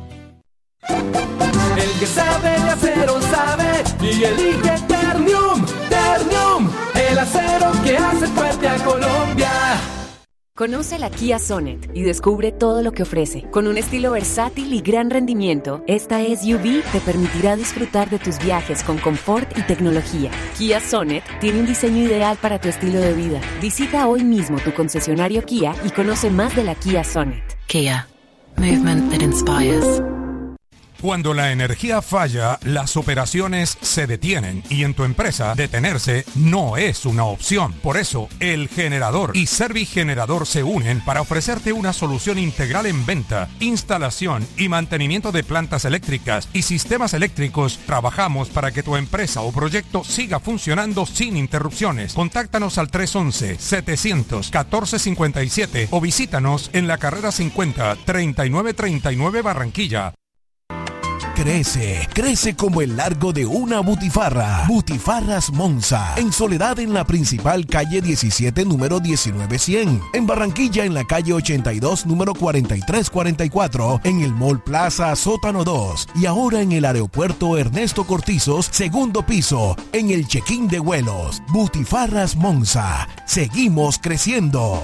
El que sabe de acero sabe y elige Ternium, Ternium, el acero que hace fuerte a Colombia. Conoce la Kia Sonet y descubre todo lo que ofrece. Con un estilo versátil y gran rendimiento, esta S U V te permitirá disfrutar de tus viajes con confort y tecnología. Kia Sonet tiene un diseño ideal para tu estilo de vida. Visita hoy mismo tu concesionario Kia y conoce más de la Kia Sonet. Kia, movement that inspires. Cuando la energía falla, las operaciones se detienen y en tu empresa detenerse no es una opción. Por eso, El Generador y Servigenerador se unen para ofrecerte una solución integral en venta, instalación y mantenimiento de plantas eléctricas y sistemas eléctricos. Trabajamos para que tu empresa o proyecto siga funcionando sin interrupciones. Contáctanos al tres once, setecientos, catorce cincuenta y siete o visítanos en la carrera cincuenta, treinta y nueve treinta y nueve Barranquilla. Crece, crece como el largo de una butifarra. Butifarras Monza. En Soledad, en la principal calle diecisiete, número diecinueve cien. En Barranquilla, en la calle ochenta y dos, número cuarenta y tres cuarenta y cuatro. En el Mall Plaza, sótano dos. Y ahora en el aeropuerto Ernesto Cortizos, segundo piso. En el check-in de vuelos. Butifarras Monza. Seguimos creciendo.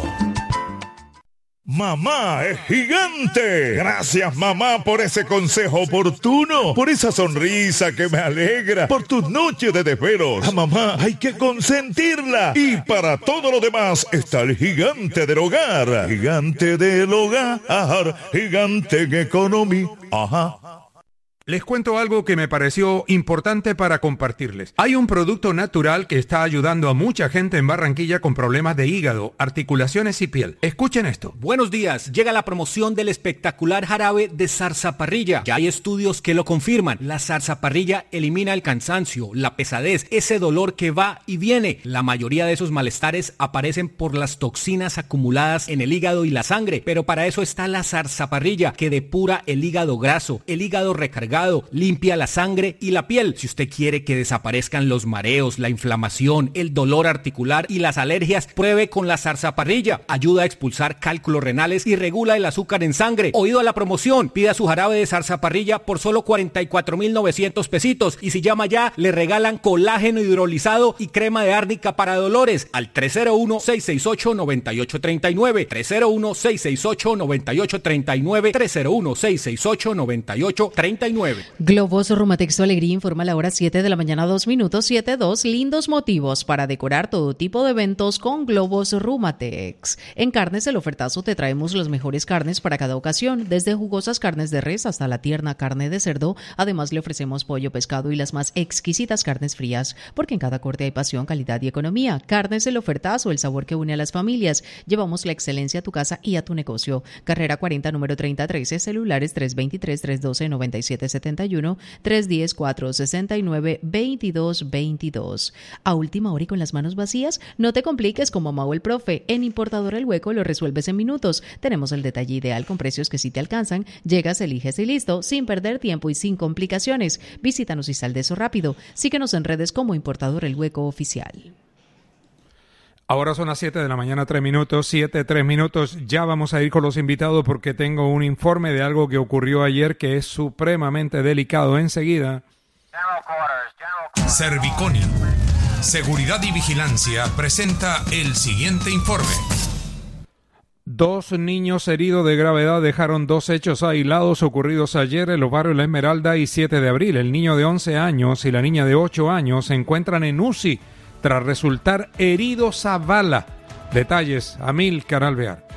Mamá es gigante. Gracias, mamá, por ese consejo oportuno, por esa sonrisa que me alegra, por tus noches de desvelos. A mamá hay que consentirla. Y para todo lo demás está el gigante del hogar. Gigante del hogar, gigante en economía. Ajá. Les cuento algo que me pareció importante para compartirles. Hay un producto natural que está ayudando a mucha gente en Barranquilla con problemas de hígado, articulaciones y piel. Escuchen esto. Buenos días. Llega la promoción del espectacular jarabe de zarzaparrilla. Ya hay estudios que lo confirman. La zarzaparrilla elimina el cansancio, la pesadez, ese dolor que va y viene. La mayoría de esos malestares aparecen por las toxinas acumuladas en el hígado y la sangre. Pero para eso está la zarzaparrilla, que depura el hígado graso, el hígado recargado, limpia la sangre y la piel. Si usted quiere que desaparezcan los mareos, la inflamación, el dolor articular y las alergias, pruebe con la zarzaparrilla. Ayuda a expulsar cálculos renales y regula el azúcar en sangre. Oído a la promoción, pida su jarabe de zarzaparrilla por solo cuarenta y cuatro mil novecientos pesitos y si llama ya, le regalan colágeno hidrolizado y crema de árnica para dolores al tres cero uno, seis seis ocho, nueve ocho tres nueve, tres cero uno, seis seis ocho, nueve ocho tres nueve, tres cero uno, seis seis ocho, nueve ocho tres nueve. nueve. Globos Rumatex Tu Alegría informa a la hora siete de la mañana, dos minutos, siete dos. Lindos motivos para decorar todo tipo de eventos con Globos Rumatex. En Carnes El Ofertazo te traemos las mejores carnes para cada ocasión, desde jugosas carnes de res hasta la tierna carne de cerdo. Además le ofrecemos pollo, pescado y las más exquisitas carnes frías, porque en cada corte hay pasión, calidad y economía. Carnes El Ofertazo, el sabor que une a las familias. Llevamos la excelencia a tu casa y a tu negocio. Carrera cuarenta, número treinta trece, celulares tres dos tres, tres uno dos, nueve siete siete uno, tres uno cero, cuatro seis nueve, dos dos dos dos. A última hora y con las manos vacías, no te compliques como Mau el Profe. En Importador El Hueco lo resuelves en minutos. Tenemos el detalle ideal con precios que sí te alcanzan. Llegas, eliges y listo, sin perder tiempo y sin complicaciones. Visítanos y sal de eso rápido. Síguenos en redes como Importador El Hueco Oficial. Ahora son las siete de la mañana, tres minutos, siete, tres minutos. Ya vamos a ir con los invitados porque tengo un informe de algo que ocurrió ayer que es supremamente delicado. Enseguida. Serviconi, Seguridad y Vigilancia, presenta el siguiente informe. Dos niños heridos de gravedad dejaron dos hechos aislados ocurridos ayer en los barrios La Esmeralda y siete de abril. El niño de once años y la niña de ocho años se encuentran en U C I tras resultar heridos a bala. Detalles, Amílcar Alvear.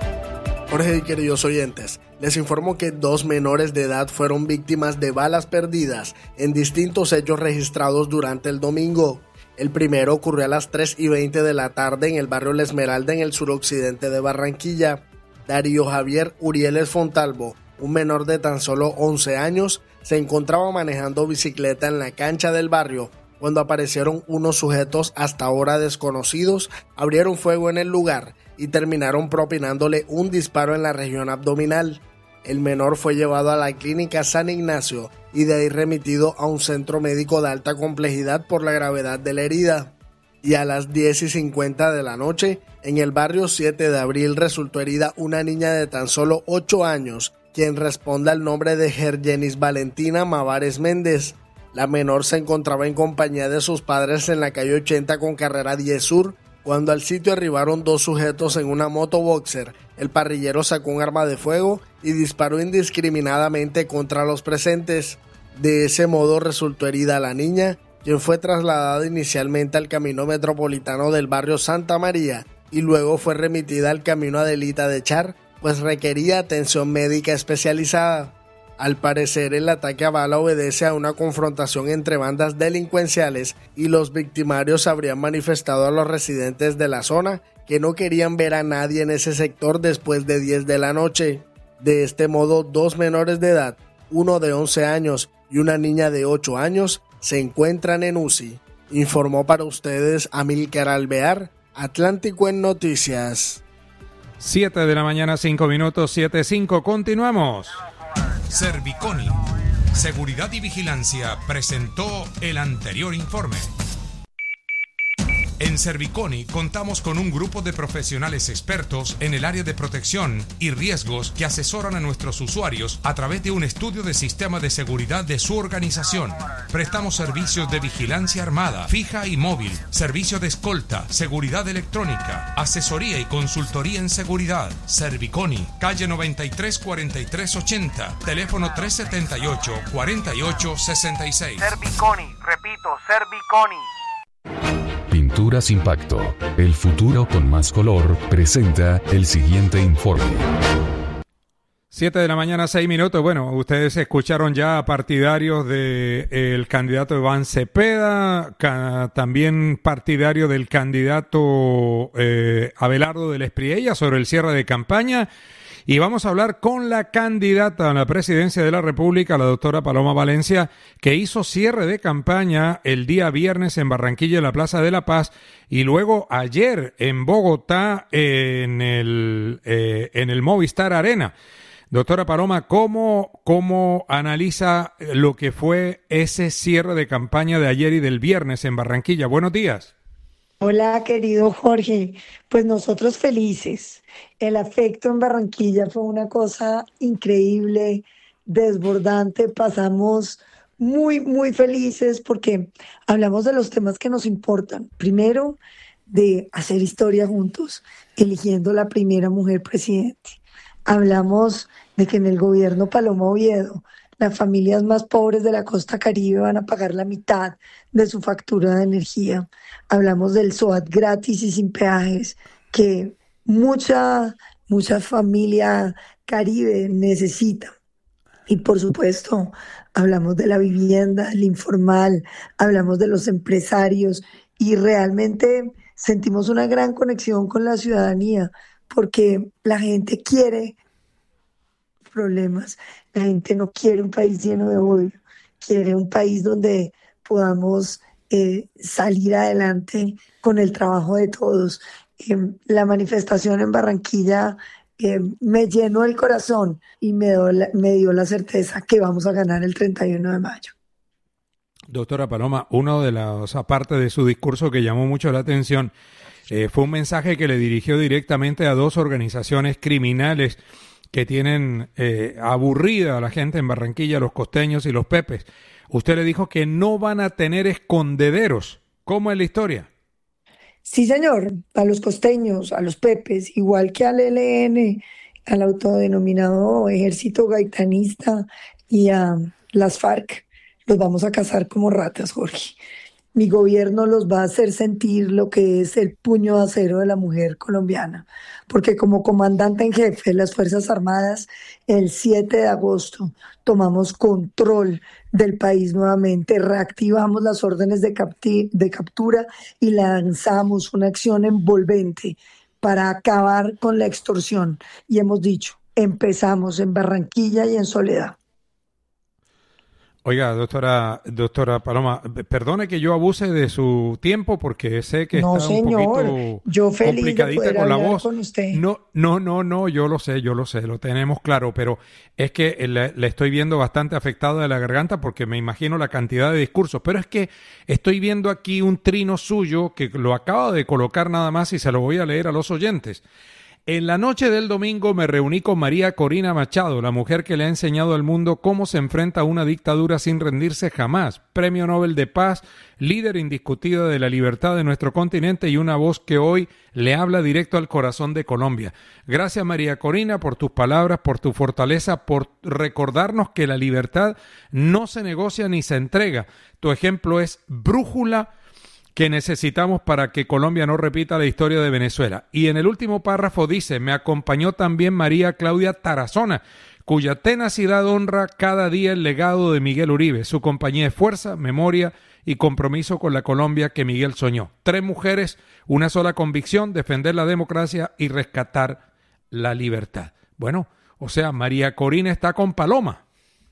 Jorge y queridos oyentes, les informo que dos menores de edad fueron víctimas de balas perdidas en distintos hechos registrados durante el domingo. El primero ocurrió a las tres y veinte de la tarde en el barrio La Esmeralda, en el suroccidente de Barranquilla. Darío Javier Urieles Fontalvo, un menor de tan solo once años, se encontraba manejando bicicleta en la cancha del barrio cuando aparecieron unos sujetos hasta ahora desconocidos, abrieron fuego en el lugar y terminaron propinándole un disparo en la región abdominal. El menor fue llevado a la clínica San Ignacio y de ahí remitido a un centro médico de alta complejidad por la gravedad de la herida. Y a las diez y cincuenta de la noche, en el barrio siete de abril resultó herida una niña de tan solo ocho años, quien responde al nombre de Gergenis Valentina Mavares Méndez. La menor se encontraba en compañía de sus padres en la calle ochenta con carrera diez Sur, cuando al sitio arribaron dos sujetos en una moto boxer. El parrillero sacó un arma de fuego y disparó indiscriminadamente contra los presentes. De ese modo resultó herida la niña, quien fue trasladada inicialmente al camino metropolitano del barrio Santa María y luego fue remitida al camino Adelita de Char, pues requería atención médica especializada. Al parecer, el ataque a bala obedece a una confrontación entre bandas delincuenciales y los victimarios habrían manifestado a los residentes de la zona que no querían ver a nadie en ese sector después de diez de la noche. De este modo, dos menores de edad, uno de once años y una niña de ocho años, se encuentran en U C I. Informó para ustedes Amílcar Alvear, Atlántico en Noticias. siete de la mañana, cinco minutos, siete cinco. Continuamos. Serviconi, Seguridad y Vigilancia, presentó el anterior informe. En Serviconi contamos con un grupo de profesionales expertos en el área de protección y riesgos que asesoran a nuestros usuarios a través de un estudio de sistema de seguridad de su organización. Prestamos servicios de vigilancia armada, fija y móvil, servicio de escolta, seguridad electrónica, asesoría y consultoría en seguridad. Serviconi, calle noventa y tres, cuarenta y tres ochenta, teléfono tres setenta y ocho, cuarenta y ocho sesenta y seis. Serviconi, repito, Serviconi. Pinturas Impacto, el futuro con más color, presenta el siguiente informe. siete de la mañana, seis minutos. Bueno, ustedes escucharon ya a partidarios del candidato Iván Cepeda, ca- también partidario del candidato eh, Abelardo del Espriella sobre el cierre de campaña. Y vamos a hablar con la candidata a la presidencia de la República, la doctora Paloma Valencia, que hizo cierre de campaña el día viernes en Barranquilla, en la Plaza de la Paz, y luego ayer en Bogotá, en el, eh, en el Movistar Arena. Doctora Paloma, ¿cómo, cómo analiza lo que fue ese cierre de campaña de ayer y del viernes en Barranquilla? Buenos días. Hola, querido Jorge. Pues nosotros felices. El afecto en Barranquilla fue una cosa increíble, desbordante. Pasamos muy, muy felices porque hablamos de los temas que nos importan. Primero, de hacer historia juntos, eligiendo la primera mujer presidente. Hablamos de que en el gobierno Paloma Oviedo Las familias más pobres de la costa Caribe van a pagar la mitad de su factura de energía. Hablamos del SOAT gratis y sin peajes, que mucha, mucha familia Caribe necesita. Y por supuesto, hablamos de la vivienda, el informal, hablamos de los empresarios y realmente sentimos una gran conexión con la ciudadanía porque la gente quiere problemas, la gente no quiere un país lleno de odio, quiere un país donde podamos eh, salir adelante con el trabajo de todos. Eh, la manifestación en Barranquilla eh, me llenó el corazón y me, do la, me dio la certeza que vamos a ganar el treinta y uno de mayo. Doctora Paloma, uno de las, aparte de su discurso que llamó mucho la atención, eh, fue un mensaje que le dirigió directamente a dos organizaciones criminales que tienen eh, aburrida a la gente en Barranquilla, los costeños y los pepes. Usted le dijo que no van a tener escondederos. ¿Cómo es la historia? Sí, señor, a los costeños, a los pepes, igual que al E L N, al autodenominado Ejército Gaitanista y a las FARC, los vamos a cazar como ratas, Jorge. Mi gobierno los va a hacer sentir lo que es el puño de acero de la mujer colombiana, porque como comandante en jefe de las Fuerzas Armadas, el siete de agosto tomamos control del país nuevamente, reactivamos las órdenes de, capti- de captura y lanzamos una acción envolvente para acabar con la extorsión. Y hemos dicho, empezamos en Barranquilla y en Soledad. Oiga, doctora, doctora Paloma, perdone que yo abuse de su tiempo porque sé que no, está señor. un poquito yo feliz complicadita de poder con la hablar voz. Con usted. No, no, no, no, yo lo sé, yo lo sé, lo tenemos claro, pero es que le, le estoy viendo bastante afectado de la garganta porque me imagino la cantidad de discursos, pero es que estoy viendo aquí un trino suyo que lo acaba de colocar nada más y se lo voy a leer a los oyentes. En la noche del domingo me reuní con María Corina Machado, la mujer que le ha enseñado al mundo cómo se enfrenta a una dictadura sin rendirse jamás. Premio Nobel de Paz, líder indiscutido de la libertad de nuestro continente y una voz que hoy le habla directo al corazón de Colombia. Gracias, María Corina, por tus palabras, por tu fortaleza, por recordarnos que la libertad no se negocia ni se entrega. Tu ejemplo es brújula que necesitamos para que Colombia no repita la historia de Venezuela. Y en el último párrafo dice, me acompañó también María Claudia Tarazona, cuya tenacidad honra cada día el legado de Miguel Uribe. Su compañía es fuerza, memoria y compromiso con la Colombia que Miguel soñó. Tres mujeres, una sola convicción, defender la democracia y rescatar la libertad. Bueno, o sea, María Corina está con Paloma.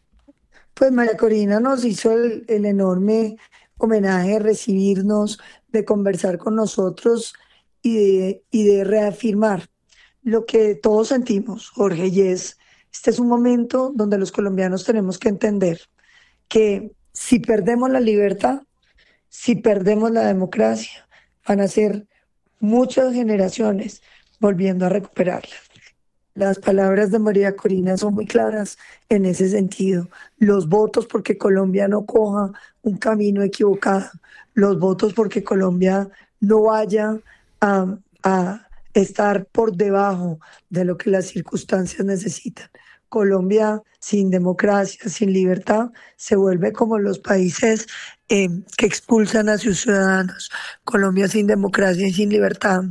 Pues María Corina nos hizo el, el enorme homenaje de recibirnos, de conversar con nosotros y de, y de reafirmar lo que todos sentimos, Jorge, y es, este es un momento donde los colombianos tenemos que entender que si perdemos la libertad, si perdemos la democracia, van a ser muchas generaciones volviendo a recuperarla. Las palabras de María Corina son muy claras en ese sentido. Los votos porque Colombia no coja un camino equivocado. Los votos porque Colombia no vaya a, a estar por debajo de lo que las circunstancias necesitan. Colombia sin democracia, sin libertad, se vuelve como los países eh, que expulsan a sus ciudadanos. Colombia sin democracia y sin libertad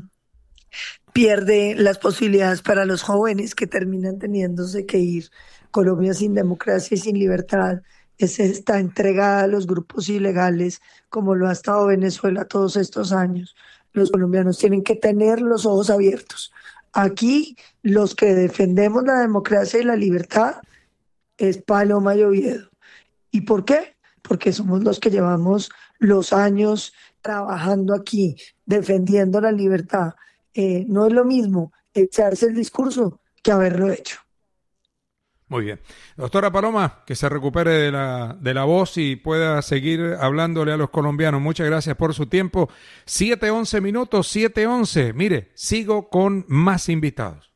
pierde las posibilidades para los jóvenes que terminan teniéndose que ir. Colombia sin democracia y sin libertad es, está entregada a los grupos ilegales como lo ha estado Venezuela todos estos años. Los colombianos tienen que tener los ojos abiertos. Aquí los que defendemos la democracia y la libertad es Paloma y Oviedo. ¿Y por qué? Porque somos los que llevamos los años trabajando aquí, defendiendo la libertad. Eh, no es lo mismo echarse el discurso que haberlo hecho. Muy bien. Doctora Paloma, que se recupere de la, de la voz y pueda seguir hablándole a los colombianos. Muchas gracias por su tiempo. siete once minutos, siete once. Mire, sigo con más invitados.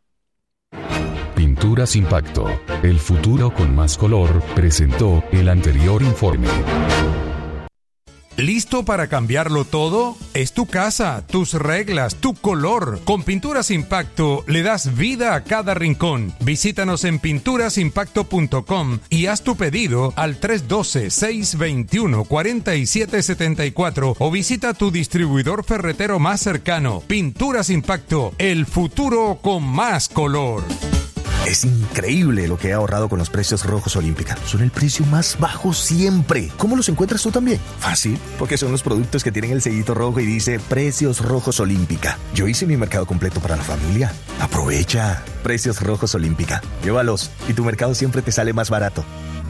Pinturas Impacto, el futuro con más color, presentó el anterior informe. ¿Listo para cambiarlo todo? Es tu casa, tus reglas, tu color. Con Pinturas Impacto le das vida a cada rincón. Visítanos en pinturas impacto punto com y haz tu pedido al tres uno dos, seis dos uno, cuatro siete siete cuatro o visita tu distribuidor ferretero más cercano. Pinturas Impacto, el futuro con más color. Es increíble lo que he ahorrado con los precios rojos Olímpica. Son el precio más bajo siempre. ¿Cómo los encuentras tú también? Fácil, porque son los productos que tienen el sellito rojo y dice Precios Rojos Olímpica. Yo hice mi mercado completo para la familia. Aprovecha. Precios Rojos Olímpica. Llévalos y tu mercado siempre te sale más barato.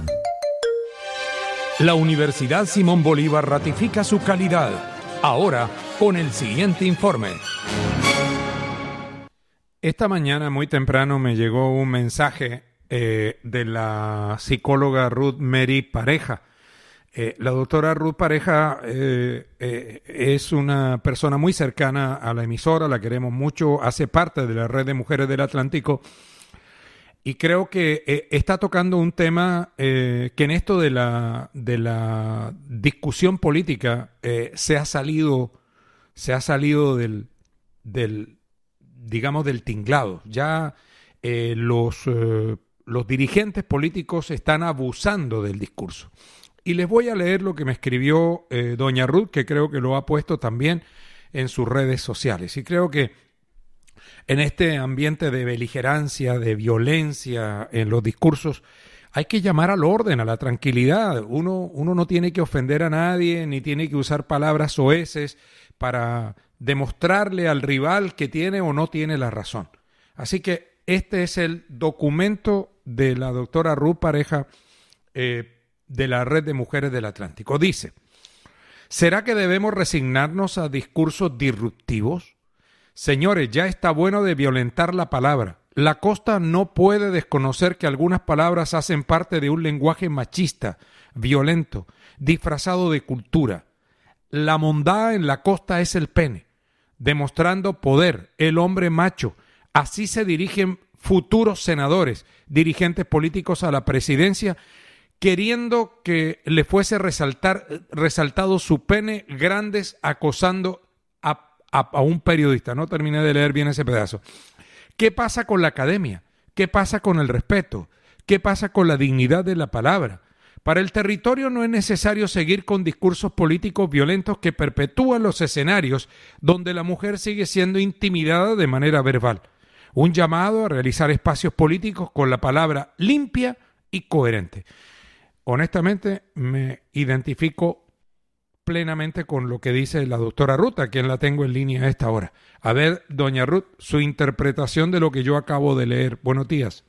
La Universidad Simón Bolívar ratifica su calidad. Ahora, con el siguiente informe. Esta mañana muy temprano me llegó un mensaje eh, de la psicóloga Ruth Mary Pareja. Eh, la doctora Ruth Pareja eh, eh, es una persona muy cercana a la emisora, la queremos mucho, hace parte de la Red de Mujeres del Atlántico y creo que eh, está tocando un tema eh, que en esto de la, de la discusión política eh, se ha salido, se ha salido del... del digamos, del tinglado. Ya eh, los, eh, los dirigentes políticos están abusando del discurso. Y les voy a leer lo que me escribió eh, doña Ruth, que creo que lo ha puesto también en sus redes sociales. Y creo que en este ambiente de beligerancia, de violencia en los discursos, hay que llamar al orden, a la tranquilidad. Uno, uno no tiene que ofender a nadie, ni tiene que usar palabras soeces para demostrarle al rival que tiene o no tiene la razón. Así que este es el documento de la doctora Ruth Pareja eh, de la Red de Mujeres del Atlántico. Dice, ¿será que debemos resignarnos a discursos disruptivos? Señores, ya está bueno de violentar la palabra. La costa no puede desconocer que algunas palabras hacen parte de un lenguaje machista, violento, disfrazado de cultura. La mondá en la costa es el pene, demostrando poder, el hombre macho. Así se dirigen futuros senadores, dirigentes políticos a la presidencia, queriendo que le fuese resaltar, resaltado su pene grandes acosando a, a, a un periodista. No terminé de leer bien ese pedazo. ¿Qué pasa con la academia? ¿Qué pasa con el respeto? ¿Qué pasa con la dignidad de la palabra? Para el territorio no es necesario seguir con discursos políticos violentos que perpetúan los escenarios donde la mujer sigue siendo intimidada de manera verbal. Un llamado a realizar espacios políticos con la palabra limpia y coherente. Honestamente, me identifico plenamente con lo que dice la doctora Ruth, a quien la tengo en línea a esta hora. A ver, doña Ruth, su interpretación de lo que yo acabo de leer. Buenos días.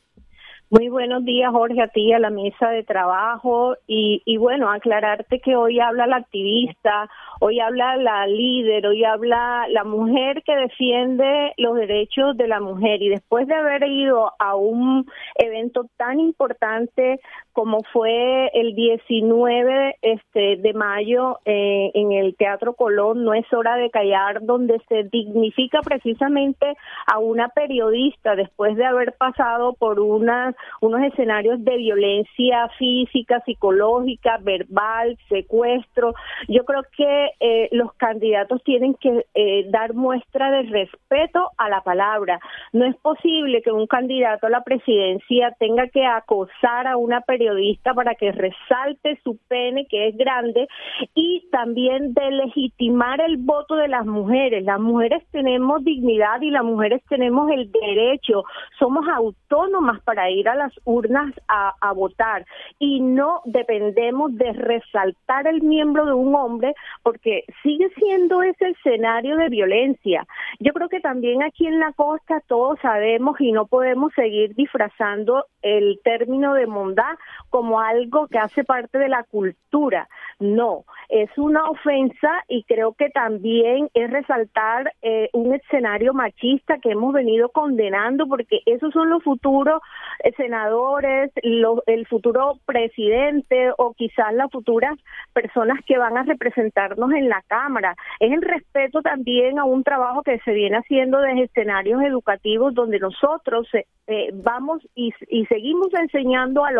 Muy buenos días, Jorge, a ti, a la mesa de trabajo y, y bueno, aclararte que hoy habla la activista, hoy habla la líder, hoy habla la mujer que defiende los derechos de la mujer y después de haber ido a un evento tan importante como fue el diecinueve este, de mayo eh, en el Teatro Colón, No es hora de callar, donde se dignifica precisamente a una periodista después de haber pasado por unas unos escenarios de violencia física, psicológica, verbal, secuestro. Yo creo que eh, los candidatos tienen que eh, dar muestra de respeto a la palabra. No es posible que un candidato a la presidencia tenga que acosar a una periodista para que resalte su pene, que es grande, y también de legitimar el voto de las mujeres. Las mujeres tenemos dignidad y las mujeres tenemos el derecho, somos autónomas para ir a las urnas a, a votar y no dependemos de resaltar el miembro de un hombre porque sigue siendo ese escenario de violencia. Yo creo que también aquí en la costa todos sabemos y no podemos seguir disfrazando el término de mondá como algo que hace parte de la cultura. No, es una ofensa y creo que también es resaltar eh, un escenario machista que hemos venido condenando porque esos son los futuros eh, senadores, lo, el futuro presidente o quizás las futuras personas que van a representarnos en la Cámara. Es el respeto también a un trabajo que se viene haciendo desde escenarios educativos donde nosotros eh, vamos y, y seguimos enseñando a, lo,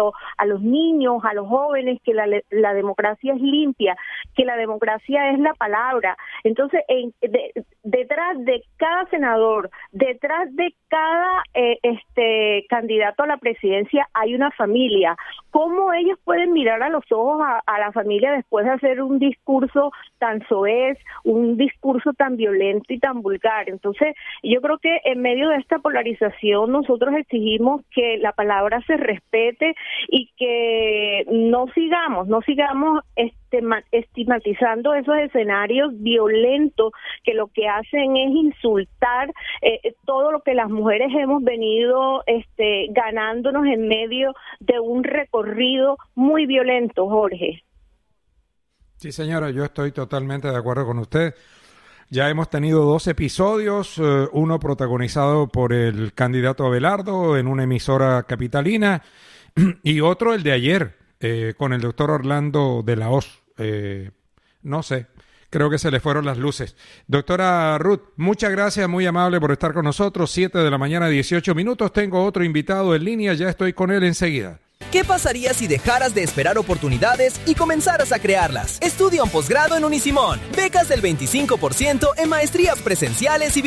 a los niños, a los jóvenes, que la, la democracia es limpia, que la democracia es la palabra. Entonces, en, de, detrás de cada senador, detrás de cada eh, este candidato a la presidencia hay una familia. ¿Cómo ellos pueden mirar a los ojos a, a la familia después de hacer un discurso tan soez, un discurso tan violento y tan vulgar? Entonces, yo creo que en medio de esta polarización nosotros exigimos que la palabra se respete y que no sigamos, no sigamos estigmatizando esos escenarios violentos que lo que hacen es insultar eh, todo lo que las mujeres hemos venido este, ganándonos en medio de un recorrido muy violento, Jorge. Sí, señora, yo estoy totalmente de acuerdo con usted. Ya hemos tenido dos episodios, eh, uno protagonizado por el candidato Abelardo en una emisora capitalina y otro el de ayer eh, con el doctor Orlando de la Hoz. Eh, no sé, creo que se le fueron las luces. Doctora Ruth, muchas gracias, muy amable por estar con nosotros. siete de la mañana, dieciocho minutos. Tengo otro invitado en línea, ya estoy con él enseguida. ¿Qué pasaría si dejaras de esperar oportunidades y comenzaras a crearlas? Estudia un posgrado en Unisimón. Becas del veinticinco por ciento en maestrías presenciales y